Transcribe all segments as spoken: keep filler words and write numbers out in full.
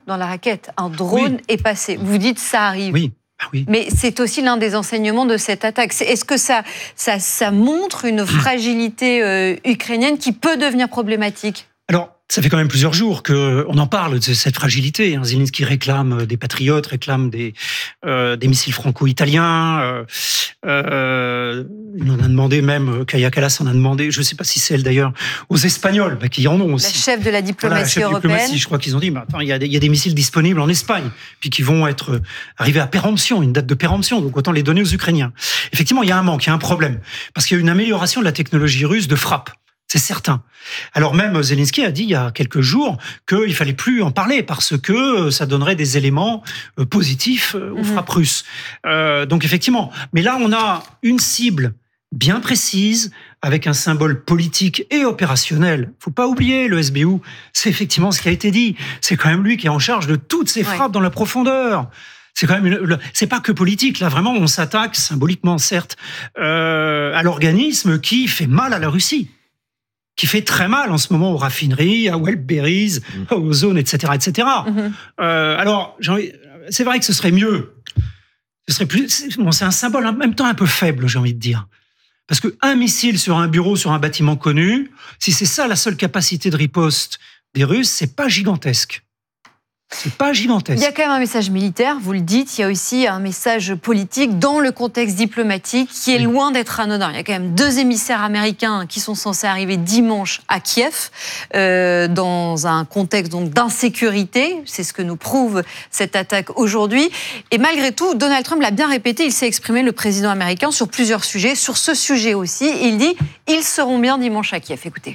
dans la raquette. Un drone oui. est passé. Vous dites ça arrive. Oui. Ah oui. Mais c'est aussi l'un des enseignements de cette attaque. Est-ce que ça, ça, ça montre une fragilité euh, ukrainienne qui peut devenir problématique ? Alors, ça fait quand même plusieurs jours qu'on en parle de cette fragilité. Zelensky réclame des patriotes, réclame des, euh, des missiles franco-italiens. Euh, euh, il en a demandé même, Kaja Kallas en a demandé, je ne sais pas si c'est elle d'ailleurs, aux Espagnols, bah, qui en ont aussi. La chef de la diplomatie voilà, la chef européenne. De diplomatie, je crois qu'ils ont dit, bah, attends, il y a des, il y a des missiles disponibles en Espagne, puis qui vont être euh, arrivés à péremption, une date de péremption, donc autant les donner aux Ukrainiens. Effectivement, il y a un manque, il y a un problème, parce qu'il y a une amélioration de la technologie russe de frappe. C'est certain. Alors même Zelensky a dit il y a quelques jours qu'il fallait plus en parler parce que ça donnerait des éléments positifs aux frappes russes. Euh, donc effectivement, mais là on a une cible bien précise avec un symbole politique et opérationnel. Faut pas oublier le S B U, c'est effectivement ce qui a été dit. C'est quand même lui qui est en charge de toutes ces frappes ouais. dans la profondeur. C'est quand même, une, c'est pas que politique. Là, vraiment, on s'attaque symboliquement, certes, euh, à l'organisme qui fait mal à la Russie. Qui fait très mal en ce moment aux raffineries, à Wildberries, mmh. aux zones, et cetera, et cetera. Mmh. Euh, alors, c'est vrai que ce serait mieux. Ce serait plus. C'est, bon, c'est un symbole en même temps un peu faible, j'ai envie de dire, parce que un missile sur un bureau, sur un bâtiment connu, si c'est ça la seule capacité de riposte des Russes, c'est pas gigantesque. C'est pas gigantesque. Il y a quand même un message militaire, vous le dites, il y a aussi un message politique dans le contexte diplomatique qui est oui. loin d'être anodin. Il y a quand même deux émissaires américains qui sont censés arriver dimanche à Kiev, euh, dans un contexte donc d'insécurité. C'est ce que nous prouve cette attaque aujourd'hui. Et malgré tout, Donald Trump l'a bien répété, il s'est exprimé, le président américain, sur plusieurs sujets. Sur ce sujet aussi, il dit « ils seront bien dimanche à Kiev ». Écoutez.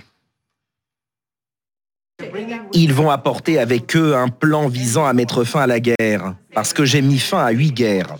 Ils vont apporter avec eux un plan visant à mettre fin à la guerre, parce que j'ai mis fin à huit guerres.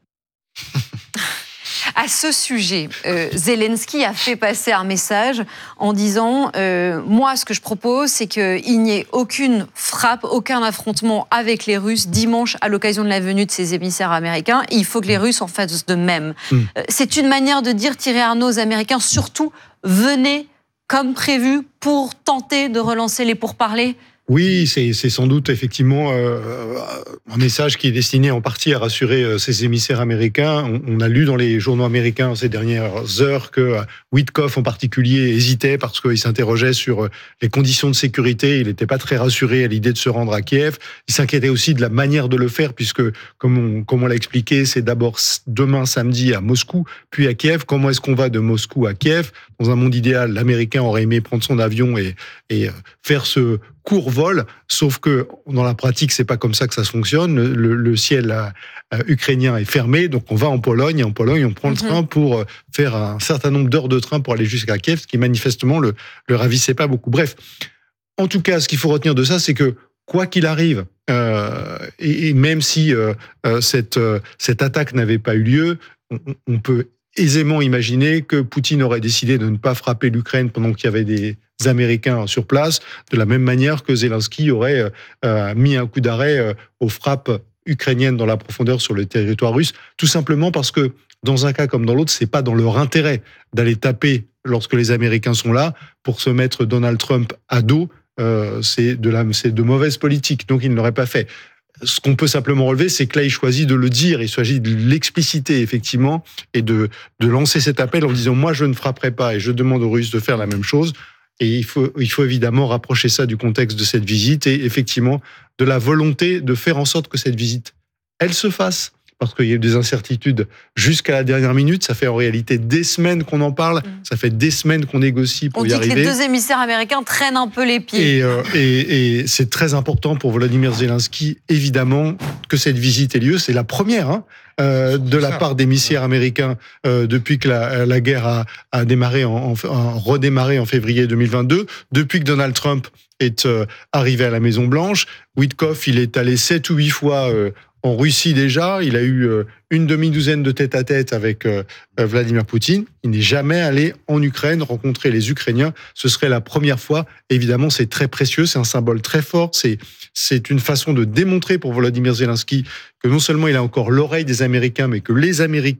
À ce sujet, euh, Zelensky a fait passer un message en disant euh, « Moi, ce que je propose, c'est qu'il n'y ait aucune frappe, aucun affrontement avec les Russes dimanche à l'occasion de la venue de ces émissaires américains. Il faut que les Russes en fassent de même. Mm. » euh, C'est une manière de dire, Thierry Arnaud, aux Américains, surtout, venez comme prévu pour tenter de relancer les pourparlers ? Oui, c'est, c'est sans doute effectivement euh, un message qui est destiné en partie à rassurer euh, ces émissaires américains. On, on a lu dans les journaux américains ces dernières heures que euh, Witkoff en particulier hésitait parce qu'il s'interrogeait sur euh, les conditions de sécurité. Il n'était pas très rassuré à l'idée de se rendre à Kiev. Il s'inquiétait aussi de la manière de le faire puisque, comme on, comme on l'a expliqué, c'est d'abord demain samedi à Moscou, puis à Kiev. Comment est-ce qu'on va de Moscou à Kiev ? Dans un monde idéal, l'Américain aurait aimé prendre son avion et, et faire ce court vol, sauf que dans la pratique, c'est pas comme ça que ça fonctionne. Le, le, le ciel euh, ukrainien est fermé, donc on va en Pologne, et en Pologne, on prend le mm-hmm. train pour faire un certain nombre d'heures de train pour aller jusqu'à Kiev, ce qui manifestement le, le ravissait pas beaucoup. Bref, en tout cas, ce qu'il faut retenir de ça, c'est que quoi qu'il arrive, euh, et, et même si euh, euh, cette, euh, cette attaque n'avait pas eu lieu, on, on peut aisément imaginer que Poutine aurait décidé de ne pas frapper l'Ukraine pendant qu'il y avait des Américains sur place, de la même manière que Zelensky aurait euh, mis un coup d'arrêt euh, aux frappes ukrainiennes dans la profondeur sur le territoire russe, tout simplement parce que dans un cas comme dans l'autre, c'est pas dans leur intérêt d'aller taper lorsque les Américains sont là pour se mettre Donald Trump à dos. Euh, c'est de la, c'est de mauvaise politique, donc il ne l'aurait pas fait. Ce qu'on peut simplement relever, c'est que là, il choisit de le dire, il s'agit de l'expliciter, effectivement, et de, de lancer cet appel en disant « Moi, je ne frapperai pas et je demande aux Russes de faire la même chose ». Et il faut, il faut évidemment rapprocher ça du contexte de cette visite et effectivement de la volonté de faire en sorte que cette visite, elle se fasse. Parce qu'il y a eu des incertitudes jusqu'à la dernière minute. Ça fait en réalité des semaines qu'on en parle. Mmh. Ça fait des semaines qu'on négocie pour On y arriver. On dit que les deux émissaires américains traînent un peu les pieds. Et, euh, et, et c'est très important pour Volodymyr Zelensky, évidemment, que cette visite ait lieu. C'est la première hein, euh, de la part d'émissaires américains euh, depuis que la, la guerre a, a démarré, en, en, en redémarré en février deux mille vingt-deux. Depuis que Donald Trump est euh, arrivé à la Maison-Blanche, Witkoff, il est allé sept ou huit fois euh, en Russie déjà, il a eu une demi-douzaine de tête-à-tête avec Vladimir Poutine. Il n'est jamais allé en Ukraine rencontrer les Ukrainiens. Ce serait la première fois. Évidemment, c'est très précieux, c'est un symbole très fort. C'est, c'est une façon de démontrer pour Volodymyr Zelensky que non seulement il a encore l'oreille des Américains, mais que les Américains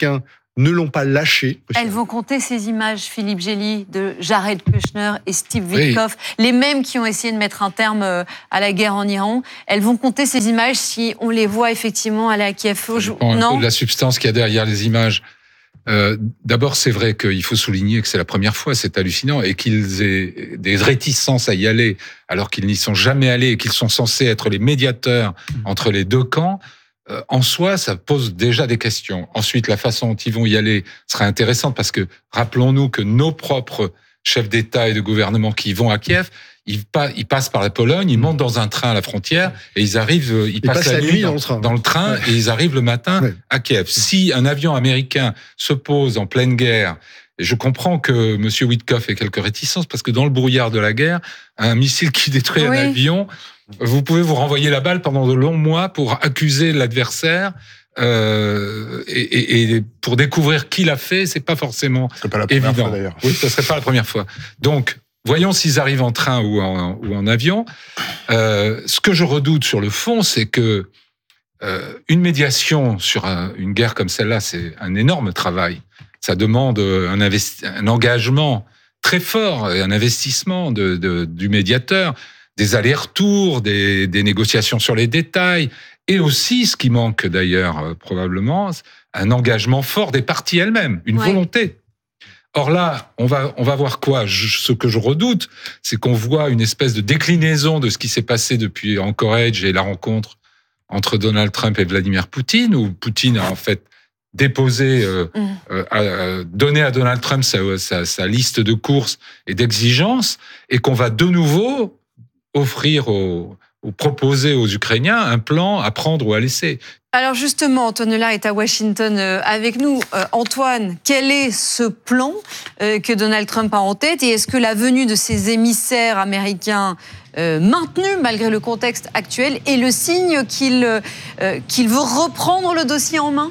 ne l'ont pas lâché. Elles vont compter ces images, Philippe Gély, de Jared Kushner et Steve Witkoff, oui. les mêmes qui ont essayé de mettre un terme à la guerre en Iran. Elles vont compter ces images si on les voit effectivement aller à Kiev. Ça dépend un peu de la substance qu'il y a derrière les images. Euh, d'abord, c'est vrai qu'il faut souligner que c'est la première fois, c'est hallucinant, et qu'ils aient des réticences à y aller alors qu'ils n'y sont jamais allés et qu'ils sont censés être les médiateurs entre les deux camps. Euh, en soi, ça pose déjà des questions. Ensuite, la façon dont ils vont y aller sera intéressante parce que rappelons-nous que nos propres chefs d'État et de gouvernement qui vont à Kiev, ils, pas, ils passent par la Pologne, ils montent dans un train à la frontière et ils arrivent, ils, ils passent, passent la nuit dans, dans le train, dans le train ouais. et ils arrivent le matin ouais. à Kiev. Si un avion américain se pose en pleine guerre, et je comprends que M. Witkoff ait quelques réticences parce que dans le brouillard de la guerre, un missile qui détruit oui. un avion, vous pouvez vous renvoyer la balle pendant de longs mois pour accuser l'adversaire. Euh, et, et, et pour découvrir qui l'a fait, c'est pas forcément ce serait pas la première évident. Fois, d'ailleurs. Oui, ce serait pas la première fois. Donc, voyons s'ils arrivent en train ou en, ou en avion. Euh, ce que je redoute sur le fond, c'est que euh, une médiation sur un, une guerre comme celle-là, c'est un énorme travail. Ça demande un, investi- un engagement très fort et un investissement de, de, du médiateur, des allers-retours, des, des négociations sur les détails. Et aussi, ce qui manque d'ailleurs euh, probablement, un engagement fort des parties elles-mêmes, une ouais. volonté. Or là, on va on va voir quoi ? je, Ce que je redoute, c'est qu'on voit une espèce de déclinaison de ce qui s'est passé depuis Anchorage et la rencontre entre Donald Trump et Vladimir Poutine, où Poutine a en fait déposé, euh, mmh. euh, euh, donné à Donald Trump sa, sa, sa liste de courses et d'exigences, et qu'on va de nouveau offrir aux ou proposer aux Ukrainiens un plan à prendre ou à laisser. Alors justement, Antoine Lard est à Washington avec nous. Euh, Antoine, quel est ce plan euh, que Donald Trump a en tête, et est-ce que la venue de ces émissaires américains euh, maintenus malgré le contexte actuel est le signe qu'il, euh, qu'il veut reprendre le dossier en main ?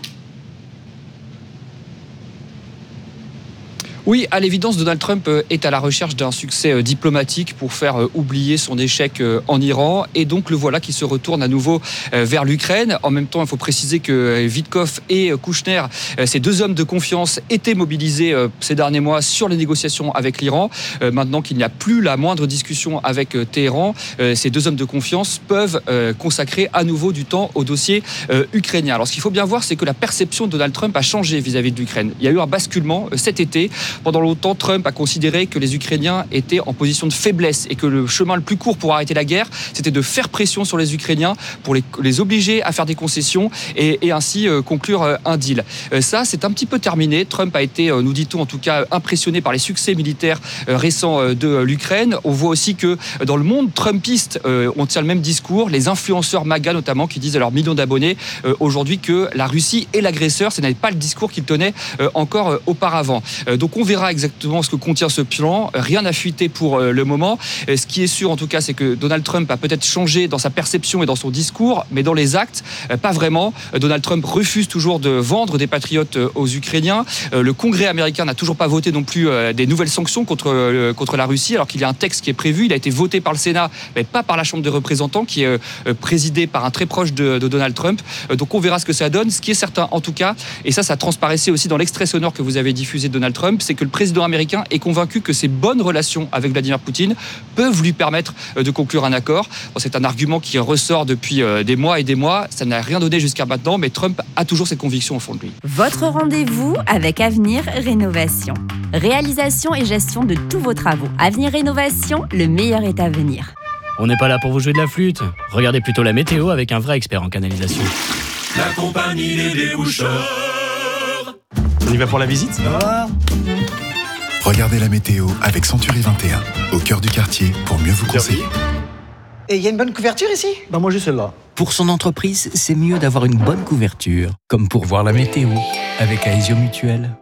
Oui, à l'évidence, Donald Trump est à la recherche d'un succès diplomatique pour faire oublier son échec en Iran. Et donc, le voilà qui se retourne à nouveau vers l'Ukraine. En même temps, il faut préciser que Witkoff et Kushner, ces deux hommes de confiance, étaient mobilisés ces derniers mois sur les négociations avec l'Iran. Maintenant qu'il n'y a plus la moindre discussion avec Téhéran, ces deux hommes de confiance peuvent consacrer à nouveau du temps au dossier ukrainien. Alors, ce qu'il faut bien voir, c'est que la perception de Donald Trump a changé vis-à-vis de l'Ukraine. Il y a eu un basculement cet été. Pendant longtemps, Trump a considéré que les Ukrainiens étaient en position de faiblesse et que le chemin le plus court pour arrêter la guerre, c'était de faire pression sur les Ukrainiens pour les, les obliger à faire des concessions et, et ainsi euh, conclure euh, un deal. Euh, ça, c'est un petit peu terminé. Trump a été, euh, nous dit-on en tout cas, impressionné par les succès militaires euh, récents euh, de l'Ukraine. On voit aussi que euh, dans le monde trumpiste, euh, on tient le même discours. Les influenceurs MAGA notamment, qui disent à leurs millions d'abonnés euh, aujourd'hui que la Russie est l'agresseur. Ce n'est pas le discours qu'ils tenaient euh, encore euh, auparavant. Euh, donc on verra exactement ce que contient ce plan. Rien n'a fuité pour le moment. Ce qui est sûr, en tout cas, c'est que Donald Trump a peut-être changé dans sa perception et dans son discours, mais dans les actes, pas vraiment. Donald Trump refuse toujours de vendre des patriotes aux Ukrainiens. Le Congrès américain n'a toujours pas voté non plus des nouvelles sanctions contre, contre la Russie, alors qu'il y a un texte qui est prévu. Il a été voté par le Sénat, mais pas par la Chambre des représentants, qui est présidée par un très proche de, de Donald Trump. Donc on verra ce que ça donne. Ce qui est certain, en tout cas, et ça, ça transparaissait aussi dans l'extrait sonore que vous avez diffusé de Donald Trump, c'est que le président américain est convaincu que ses bonnes relations avec Vladimir Poutine peuvent lui permettre de conclure un accord. C'est un argument qui ressort depuis des mois et des mois. Ça n'a rien donné jusqu'à maintenant, mais Trump a toujours cette conviction au fond de lui. Votre rendez-vous avec Avenir Rénovation. Réalisation et gestion de tous vos travaux. Avenir Rénovation, le meilleur est à venir. On n'est pas là pour vous jouer de la flûte. Regardez plutôt la météo avec un vrai expert en canalisation. La compagnie des déboucheurs. On y va pour la visite ? Ah. Regardez la météo avec Century vingt et un, au cœur du quartier pour mieux vous conseiller. Et il y a une bonne couverture ici ? Bah moi j'ai celle-là. Pour son entreprise, c'est mieux d'avoir une bonne couverture, comme pour voir la météo avec Aesio Mutuel.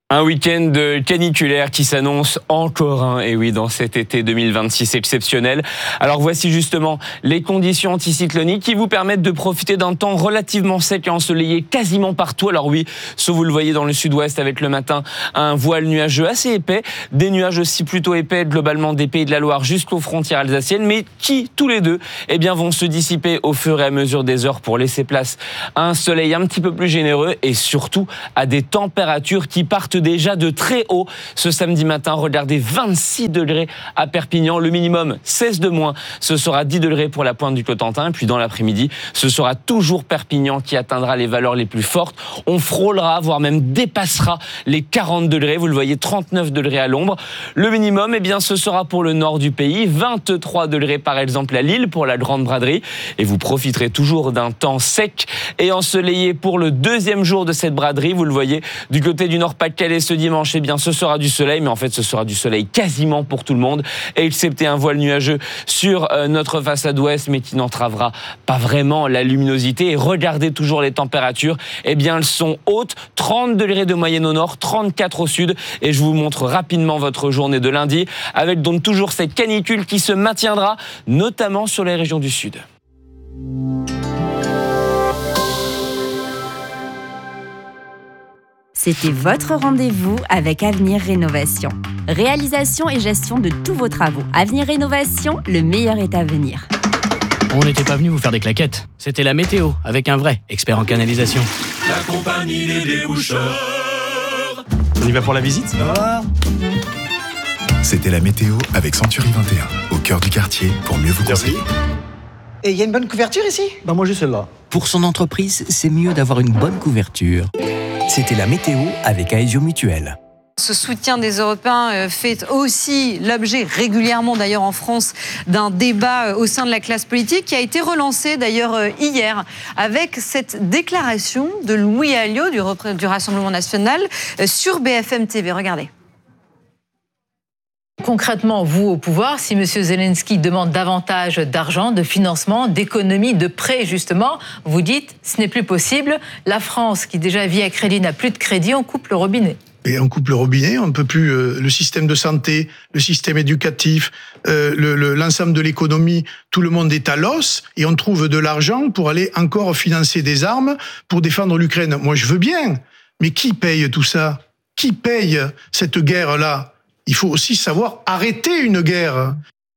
Un week-end caniculaire qui s'annonce encore un, et oui, dans cet été deux mille vingt-six exceptionnel. Alors voici justement les conditions anticycloniques qui vous permettent de profiter d'un temps relativement sec et ensoleillé quasiment partout. Alors oui, sauf vous le voyez dans le sud-ouest avec le matin un voile nuageux assez épais, des nuages aussi plutôt épais globalement des Pays de la Loire jusqu'aux frontières alsaciennes, mais qui tous les deux eh bien, vont se dissiper au fur et à mesure des heures pour laisser place à un soleil un petit peu plus généreux et surtout à des températures qui partent déjà de très haut ce samedi matin. Regardez, vingt-six degrés à Perpignan, le minimum seize de moins, ce sera dix degrés pour la pointe du Cotentin, puis dans l'après-midi, ce sera toujours Perpignan qui atteindra les valeurs les plus fortes. On frôlera, voire même dépassera les quarante degrés, vous le voyez, trente-neuf degrés à l'ombre. Le minimum, eh bien, ce sera pour le nord du pays, vingt-trois degrés par exemple à Lille pour la Grande Braderie, et vous profiterez toujours d'un temps sec et ensoleillé pour le deuxième jour de cette braderie. Vous le voyez, du côté du Nord-Pas-de-Calais ce dimanche, eh bien, ce sera du soleil, mais en fait, ce sera du soleil quasiment pour tout le monde, excepté un voile nuageux sur euh, notre façade ouest, mais qui n'entravera pas vraiment la luminosité. Et regardez toujours les températures, eh bien, elles sont hautes, trente degrés de moyenne au nord, trente-quatre au sud, et je vous montre rapidement votre journée de lundi, avec donc toujours cette canicule qui se maintiendra, notamment sur les régions du sud. C'était votre rendez-vous avec Avenir Rénovation. Réalisation et gestion de tous vos travaux. Avenir Rénovation, le meilleur est à venir. On n'était pas venu vous faire des claquettes. C'était la météo, avec un vrai expert en canalisation. La compagnie des déboucheurs. On y va pour la visite ? C'était la météo avec Century vingt et un, au cœur du quartier, pour mieux vous conseiller. Et il y a une bonne couverture ici ? Bah moi j'ai celle-là. Pour son entreprise, c'est mieux d'avoir une bonne couverture. C'était la météo avec Aesio Mutuel. Ce soutien des Européens fait aussi l'objet régulièrement d'ailleurs en France d'un débat au sein de la classe politique qui a été relancé d'ailleurs hier avec cette déclaration de Louis Alliot du, du Rassemblement national sur B F M T V. Regardez. Concrètement, vous au pouvoir, si M. Zelensky demande davantage d'argent, de financement, d'économie, de prêts justement, vous dites ce n'est plus possible. La France, qui déjà vit à crédit, n'a plus de crédit, on coupe le robinet. Et on coupe le robinet, on ne peut plus. Euh, le système de santé, le système éducatif, euh, le, le, l'ensemble de l'économie, tout le monde est à l'os et on trouve de l'argent pour aller encore financer des armes pour défendre l'Ukraine. Moi, je veux bien, mais qui paye tout ça ? Qui paye cette guerre-là ? Il faut aussi savoir arrêter une guerre.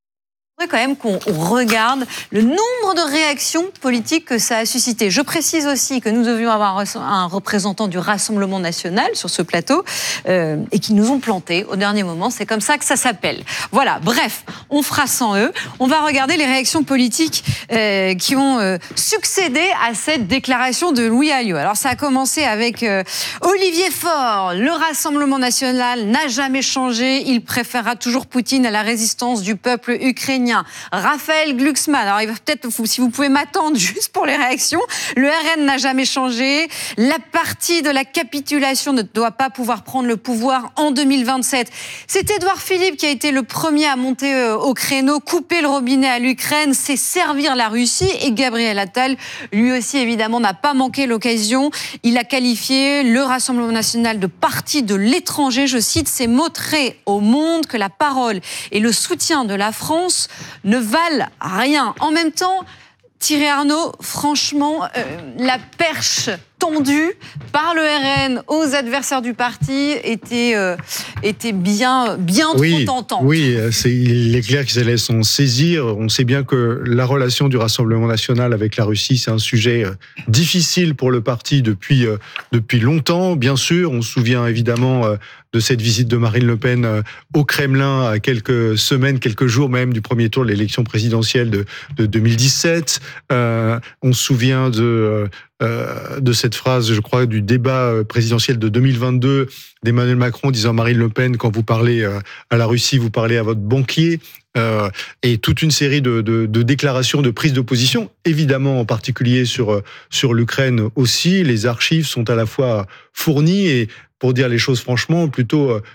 Il faudrait quand même qu'on regarde le nombre de réactions politiques que ça a suscité. Je précise aussi que nous devions avoir un représentant du Rassemblement national sur ce plateau euh, et qui nous ont plantés au dernier moment. C'est comme ça que ça s'appelle. Voilà, bref, on fera sans eux. On va regarder les réactions politiques euh, qui ont euh, succédé à cette déclaration de Louis Alliot. Alors ça a commencé avec euh, Olivier Faure. Le Rassemblement national n'a jamais changé. Il préférera toujours Poutine à la résistance du peuple ukrainien. Raphaël Glucksmann, alors il va peut-être, si vous pouvez m'attendre juste pour les réactions, le R N n'a jamais changé, la partie de la capitulation ne doit pas pouvoir prendre le pouvoir en deux mille vingt-sept. C'est Édouard Philippe qui a été le premier à monter au créneau, couper le robinet à l'Ukraine, c'est servir la Russie, et Gabriel Attal, lui aussi évidemment, n'a pas manqué l'occasion. Il a qualifié le Rassemblement national de parti de l'étranger, je cite, ces mots très au monde que la parole et le soutien de la France ne valent rien. En même temps, Thierry Arnaud, franchement, euh, la perche tendue par le R N aux adversaires du parti était, euh, était bien, bien oui, trop tentante. Oui, c'est, il est clair qu'ils allaient s'en saisir. On sait bien que la relation du Rassemblement national avec la Russie, c'est un sujet difficile pour le parti depuis, depuis longtemps. Bien sûr, on se souvient évidemment de cette visite de Marine Le Pen au Kremlin à quelques semaines, quelques jours même du premier tour de l'élection présidentielle de, de deux mille dix-sept. Euh, on se souvient de... Euh, de cette phrase, je crois, du débat présidentiel de deux mille vingt-deux d'Emmanuel Macron disant à Marine Le Pen, quand vous parlez euh, à la Russie, vous parlez à votre banquier. Euh, et toute une série de, de, de déclarations de prise de position, évidemment en particulier sur, sur l'Ukraine aussi. Les archives sont à la fois fournies et, pour dire les choses franchement, plutôt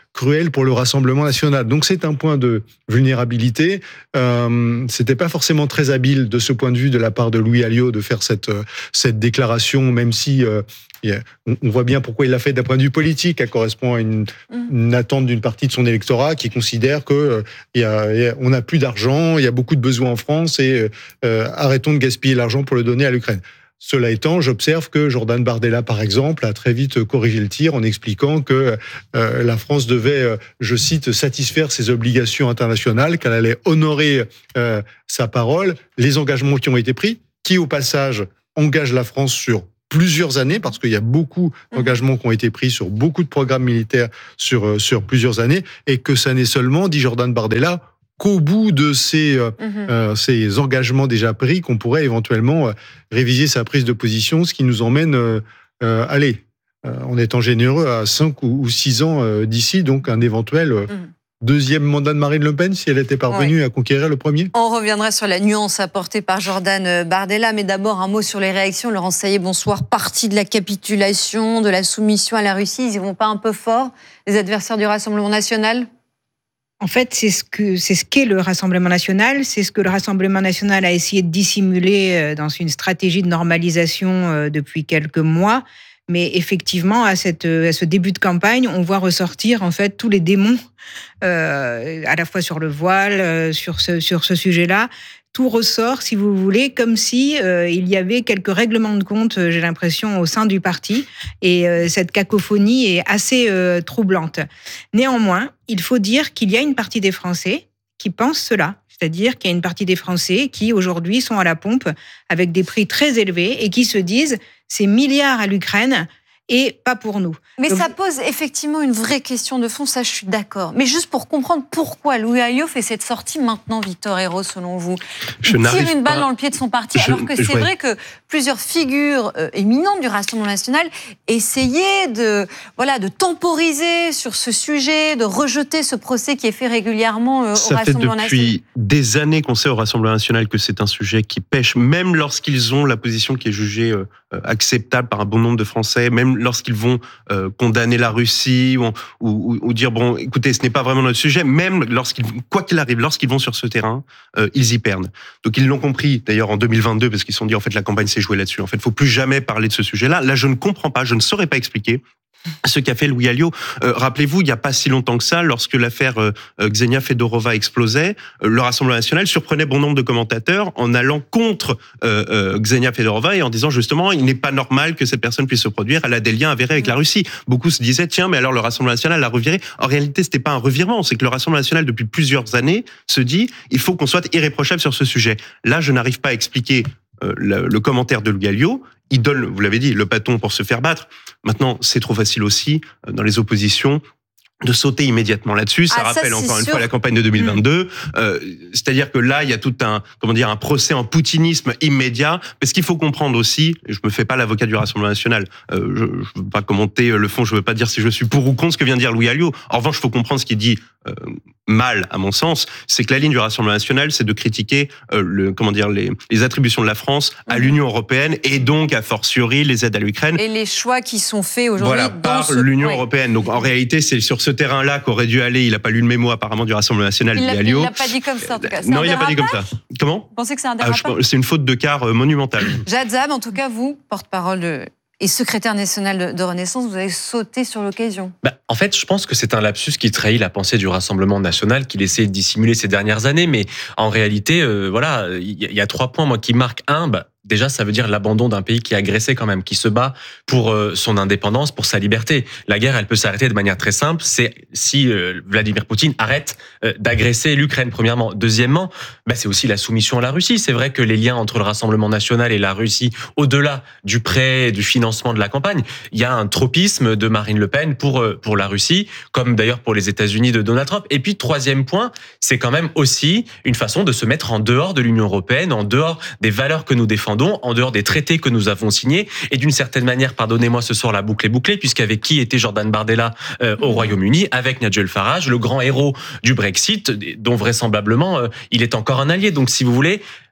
cruel pour le Rassemblement national. Donc c'est un point de vulnérabilité. Euh, c'était pas forcément très habile de ce point de vue de la part de Louis Alliot de faire cette cette déclaration, même si euh, on voit bien pourquoi il l'a fait d'un point de vue politique. Elle correspond à une, une attente d'une partie de son électorat qui considère que euh, il y a, il y a, on n'a plus d'argent, il y a beaucoup de besoins en France et euh, arrêtons de gaspiller l'argent pour le donner à l'Ukraine. Cela étant, j'observe que Jordan Bardella, par exemple, a très vite corrigé le tir en expliquant que euh, la France devait, euh, je cite, satisfaire ses obligations internationales, qu'elle allait honorer euh, sa parole, les engagements qui ont été pris, qui au passage engagent la France sur plusieurs années, parce qu'il y a beaucoup d'engagements qui ont été pris sur beaucoup de programmes militaires sur, sur plusieurs années, et que ça n'est seulement, dit Jordan Bardella, qu'au bout de ces, euh, mmh. euh, ces engagements déjà pris, qu'on pourrait éventuellement euh, réviser sa prise de position, ce qui nous emmène, euh, euh, allez, euh, en étant généreux, à cinq ou six ans euh, d'ici, donc un éventuel euh, mmh. deuxième mandat de Marine Le Pen, si elle était parvenue ouais. à conquérir le premier. On reviendra sur la nuance apportée par Jordan Bardella, mais d'abord un mot sur les réactions. Laurent Saillet, bonsoir. Partie de la capitulation, de la soumission à la Russie, ils y vont pas un peu fort, les adversaires du Rassemblement national ? En fait, c'est ce que c'est ce qu'est le Rassemblement national, c'est ce que le Rassemblement national a essayé de dissimuler dans une stratégie de normalisation depuis quelques mois. Mais effectivement, à, cette, à ce début de campagne, on voit ressortir en fait tous les démons, euh, à la fois sur le voile, sur ce sur ce sujet-là. Tout ressort, si vous voulez, comme si euh, il y avait quelques règlements de compte, j'ai l'impression, au sein du parti. Et euh, cette cacophonie est assez euh, troublante. Néanmoins, il faut dire qu'il y a une partie des Français qui pensent cela. C'est-à-dire qu'il y a une partie des Français qui, aujourd'hui, sont à la pompe avec des prix très élevés et qui se disent « ces milliards à l'Ukraine ». Et pas pour nous. Mais Donc, ça pose effectivement une vraie question de fond, ça je suis d'accord. Mais juste pour comprendre pourquoi Louis Alliot fait cette sortie maintenant, Victor Ayrault, selon vous. Je Il tire une balle pas. dans le pied de son parti, je, alors que c'est ouais. vrai que plusieurs figures euh, éminentes du Rassemblement national essayaient de, voilà, de temporiser sur ce sujet, de rejeter ce procès qui est fait régulièrement euh, au Rassemblement national. Ça fait depuis des années qu'on sait au Rassemblement national que c'est un sujet qui pêche, même lorsqu'ils ont la position qui est jugée euh, acceptable par un bon nombre de Français, même lorsqu'ils vont euh, condamner la Russie ou, ou, ou dire bon, écoutez, ce n'est pas vraiment notre sujet. Même lorsqu'ils, quoi qu'il arrive, lorsqu'ils vont sur ce terrain, euh, ils y perdent. Donc ils l'ont compris d'ailleurs en deux mille vingt-deux parce qu'ils se sont dit en fait la campagne s'est jouée là-dessus. En fait, il faut plus jamais parler de ce sujet-là. Là, je ne comprends pas, je ne saurais pas expliquer ce qu'a fait Louis Alliot. Euh, rappelez-vous, il n'y a pas si longtemps que ça, lorsque l'affaire euh, Ksenia Fedorova explosait, euh, le Rassemblement national surprenait bon nombre de commentateurs en allant contre euh, euh, Ksenia Fedorova et en disant justement, il n'est pas normal que cette personne puisse se produire, elle a des liens avérés avec la Russie. Beaucoup se disaient, tiens, mais alors le Rassemblement national l'a reviré. En réalité, c'était pas un revirement, c'est que le Rassemblement national, depuis plusieurs années, se dit, il faut qu'on soit irréprochable sur ce sujet. Là, je n'arrive pas à expliquer euh, le, le commentaire de Louis Alliot. Il donne, vous l'avez dit, le bâton pour se faire battre. Maintenant, c'est trop facile aussi, dans les oppositions, de sauter immédiatement là-dessus. Ça ah, rappelle ça, encore sûr. une fois la campagne de deux mille vingt-deux. Mmh. Euh, c'est-à-dire que là, il y a tout un, comment dire, un procès en poutinisme immédiat. Mais ce qu'il faut comprendre aussi, et je me fais pas l'avocat du Rassemblement national, euh, je ne veux pas commenter le fond, je veux pas dire si je suis pour ou contre ce que vient de dire Louis Alliot. En revanche, il faut comprendre ce qu'il dit euh, mal, à mon sens, c'est que la ligne du Rassemblement national, c'est de critiquer euh, le, comment dire, les, les attributions de la France à mmh. l'Union européenne et donc, a fortiori, les aides à l'Ukraine. Et les choix qui sont faits aujourd'hui voilà, dans par ce... l'Union ouais. européenne. Donc, en réalité, c'est sur ce terrain-là qu'aurait dû aller. Il n'a pas lu le mémo apparemment du Rassemblement national. Il l'a, il l'a pas dit comme ça en tout cas. C'est non, un il n'a pas dit comme ça. Comment ? Vous pensez que c'est un dérapage ? ah, je, C'est une faute de quart euh, monumentale. Jad Zab, en tout cas, vous, porte-parole de... et secrétaire national de, de Renaissance, vous avez sauté sur l'occasion. Bah, en fait, je pense que c'est un lapsus qui trahit la pensée du Rassemblement national qu'il essaie de dissimuler ces dernières années. Mais en réalité, euh, voilà, il y, y a trois points moi qui marquent. Un, bah, déjà, ça veut dire l'abandon d'un pays qui est agressé quand même, qui se bat pour euh, son indépendance, pour sa liberté. La guerre, elle peut s'arrêter de manière très simple, c'est si euh, Vladimir Poutine arrête euh, d'agresser l'Ukraine, premièrement. Deuxièmement, bah, c'est aussi la soumission à la Russie. C'est vrai que les liens entre le Rassemblement national et la Russie, au-delà du prêt, du financement de la campagne, il y a un tropisme de Marine Le Pen pour, euh, pour la Russie, comme d'ailleurs pour les États-Unis de Donald Trump. Et puis, troisième point, c'est quand même aussi une façon de se mettre en dehors de l'Union européenne, en dehors des valeurs que nous défendons, en dehors des traités que nous avons signés. Et d'une certaine manière, pardonnez-moi, ce soir la boucle est bouclée, puisqu'avec qui était Jordan Bardella euh, au Royaume-Uni? Avec Nigel Farage, le grand héros du Brexit, dont vraisemblablement euh, il est encore un allié. Donc si vous voulez,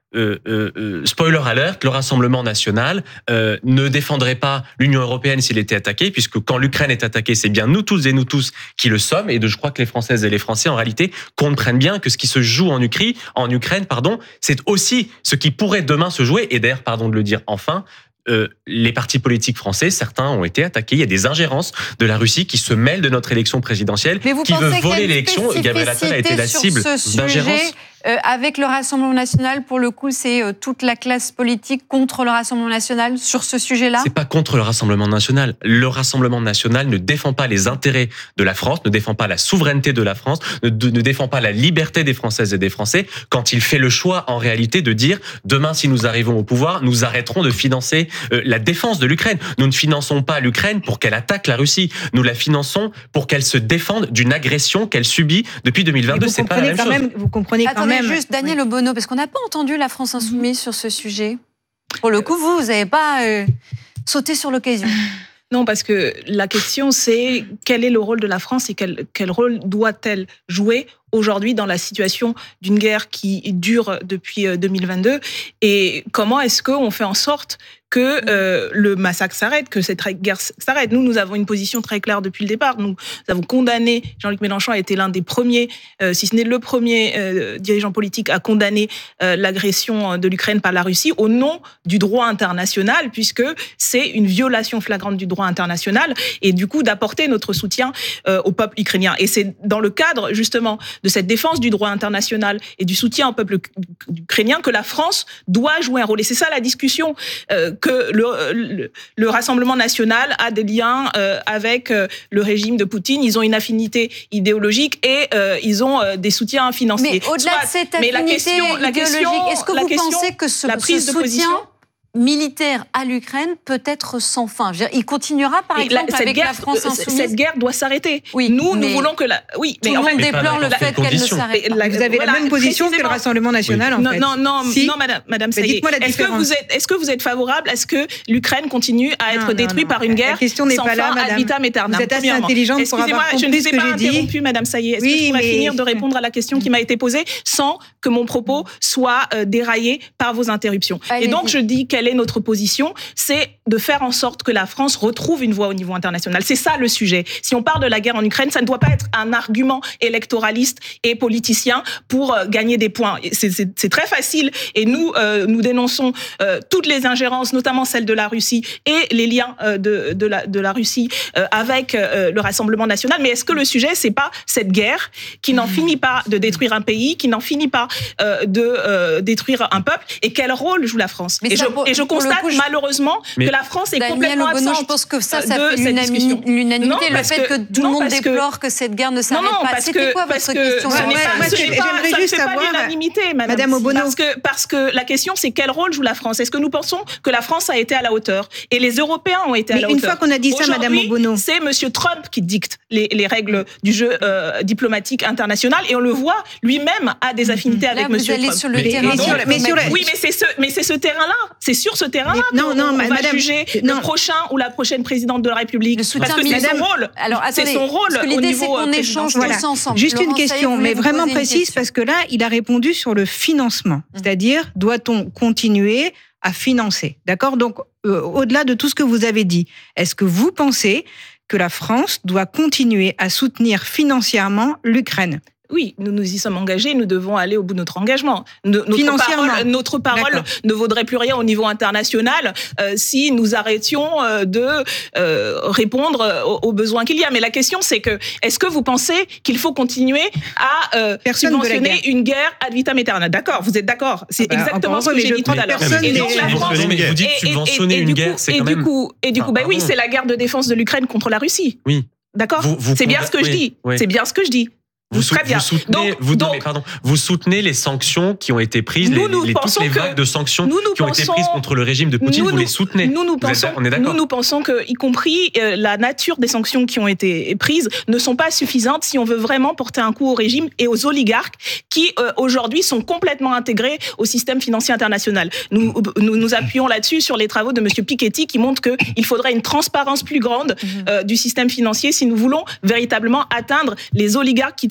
Euh, euh, euh, spoiler alert, le Rassemblement national euh, ne défendrait pas l'Union européenne s'il était attaqué, puisque quand l'Ukraine est attaquée, c'est bien nous tous et nous tous qui le sommes, et de, je crois que les Françaises et les Français, en réalité, comprennent bien que ce qui se joue en Ukraine, en Ukraine, pardon, c'est aussi ce qui pourrait demain se jouer, et d'ailleurs, pardon de le dire enfin, Euh, les partis politiques français, certains ont été attaqués. Il y a des ingérences de la Russie qui se mêlent de notre élection présidentielle, qui veut voler l'élection. Et Gabriel Attal a été la cible d'ingérences. Euh, avec le Rassemblement national, pour le coup, c'est euh, toute la classe politique contre le Rassemblement national sur ce sujet-là ? C'est pas contre le Rassemblement national. Le Rassemblement national ne défend pas les intérêts de la France, ne défend pas la souveraineté de la France, ne, de, ne défend pas la liberté des Françaises et des Français quand il fait le choix, en réalité, de dire demain, si nous arrivons au pouvoir, nous arrêterons de financer euh, la défense de l'Ukraine. Nous ne finançons pas l'Ukraine pour qu'elle attaque la Russie. Nous la finançons pour qu'elle se défende d'une agression qu'elle subit depuis deux mille vingt-deux. C'est pas la même chose. Même, vous comprenez quand Attendez, même. Juste Daniel oui. Obono, parce qu'on n'a pas entendu la France insoumise sur ce sujet. Pour le coup, vous, vous n'avez pas euh, sauté sur l'occasion. Non, parce que la question, c'est quel est le rôle de la France et quel, quel rôle doit-elle jouer aujourd'hui dans la situation d'une guerre qui dure depuis deux mille vingt-deux, et comment est-ce qu'on fait en sorte que euh, le massacre s'arrête, que cette guerre s'arrête. Nous, nous avons une position très claire depuis le départ. Nous, nous avons condamné, Jean-Luc Mélenchon a été l'un des premiers, euh, si ce n'est le premier euh, dirigeant politique à condamner euh, l'agression de l'Ukraine par la Russie au nom du droit international, puisque c'est une violation flagrante du droit international, et du coup d'apporter notre soutien euh, au peuple ukrainien. Et c'est dans le cadre, justement, de cette défense du droit international et du soutien au peuple ukrainien que la France doit jouer un rôle. Et c'est ça la discussion, euh, que le, le, le Rassemblement national a des liens euh, avec euh, le régime de Poutine. Ils ont une affinité idéologique et euh, ils ont euh, des soutiens financiers. Mais au-delà de cette affinité la question, idéologique, la question, est-ce que vous question, pensez que ce, ce soutien position, militaire à l'Ukraine peut être sans fin? Je veux dire, il continuera, par exemple, la, avec guerre, la France insoumise. Cette guerre doit s'arrêter. Oui, nous, nous voulons que la. Oui, tout mais le monde déplore le fait qu'elle ne s'arrête pas. Vous avez voilà, la même position que le Rassemblement national, oui. en fait. Non, non, non, si. non, Madame, Madame Sayé. Est-ce que vous êtes, est-ce que vous êtes favorable à ce que l'Ukraine continue à être détruite par une guerre sans fin ad vitam aeternam? Vous êtes assez intelligente pour avoir compris ce que j'ai dit. Je ne vous ai pas interrompu, Madame Sayé. Est-ce que je pourrais finir de répondre à la question qui m'a été posée sans que mon propos soit déraillé par vos interruptions? Et donc, je dis quelle est notre position. C'est de faire en sorte que la France retrouve une voix au niveau international. C'est ça le sujet. Si on parle de la guerre en Ukraine, ça ne doit pas être un argument électoraliste et politicien pour gagner des points. C'est, c'est, c'est très facile et nous, euh, nous dénonçons euh, toutes les ingérences, notamment celles de la Russie et les liens euh, de, de, la, de la Russie euh, avec euh, le Rassemblement national. Mais est-ce que le sujet, c'est pas cette guerre qui n'en finit pas de détruire un pays, qui n'en finit pas euh, de euh, détruire un peuple, et quel rôle joue la France? Et je, et je constate coup, je... malheureusement mais que la France est Daniel complètement Obono, absente. Je pense que ça, ça fait l'unanimité. l'unanimité non, le fait que, que tout le monde déplore que... que cette guerre ne s'arrête non, non, pas. C'était quoi votre question? J'aimerais juste savoir, Madame Obono. Parce que, parce que la question, c'est quel rôle joue la France? Est-ce que nous pensons que la France a été à la hauteur? Et les Européens ont été à mais la une hauteur. Une fois qu'on a dit ça, Madame Obono. C'est Monsieur Trump qui dicte les, les règles du jeu euh, diplomatique international, et on le voit, lui-même a des affinités avec Monsieur Trump. Sur le terrain mais sur oui, mais c'est ce, mais c'est ce terrain-là. C'est sur ce terrain-là non, non, on va madame, juger non. le prochain ou la prochaine présidente de la République. Le parce que c'est madame, son rôle. Alors, attendez, c'est son rôle parce que l'idée, au niveau c'est qu'on échange tous voilà. ensemble. Juste Laurent une question, Sayé, mais vraiment précise, parce que là, il a répondu sur le financement. Mmh. C'est-à-dire, doit-on continuer à financer? D'accord? Donc, euh, au-delà de tout ce que vous avez dit, est-ce que vous pensez que la France doit continuer à soutenir financièrement l'Ukraine? Oui, nous nous y sommes engagés, nous devons aller au bout de notre engagement. Notre Financièrement. parole, notre parole ne vaudrait plus rien au niveau international euh, si nous arrêtions euh, de euh, répondre aux, aux besoins qu'il y a. Mais la question, c'est que, est-ce que vous pensez qu'il faut continuer à euh, subventionner une guerre ad vitam aeternam? D'accord, vous êtes d'accord? C'est ah bah, exactement ce que j'ai dit tout à l'heure. Et donc la France, mais vous dites subventionner une guerre, c'est quand même... Et du coup, et du coup, bah oui, c'est la guerre de défense de l'Ukraine contre la Russie. Oui. D'accord? C'est bien ce que je dis. C'est bien ce que je dis. Vous, sou- vous, soutenez, donc, vous, donc, non, mais pardon, vous soutenez les sanctions qui ont été prises, nous, nous les, les, toutes les vagues de sanctions nous, nous qui ont pensons, été prises contre le régime de Poutine, nous, vous les soutenez. Nous, nous, pensons, on est d'accord. Nous, nous pensons que, y compris euh, la nature des sanctions qui ont été prises, ne sont pas suffisantes si on veut vraiment porter un coup au régime et aux oligarques qui, euh, aujourd'hui, sont complètement intégrés au système financier international. Nous nous, nous appuyons là-dessus sur les travaux de M. Piketty qui montrent qu'il faudrait une transparence plus grande euh, du système financier si nous voulons véritablement atteindre les oligarques qui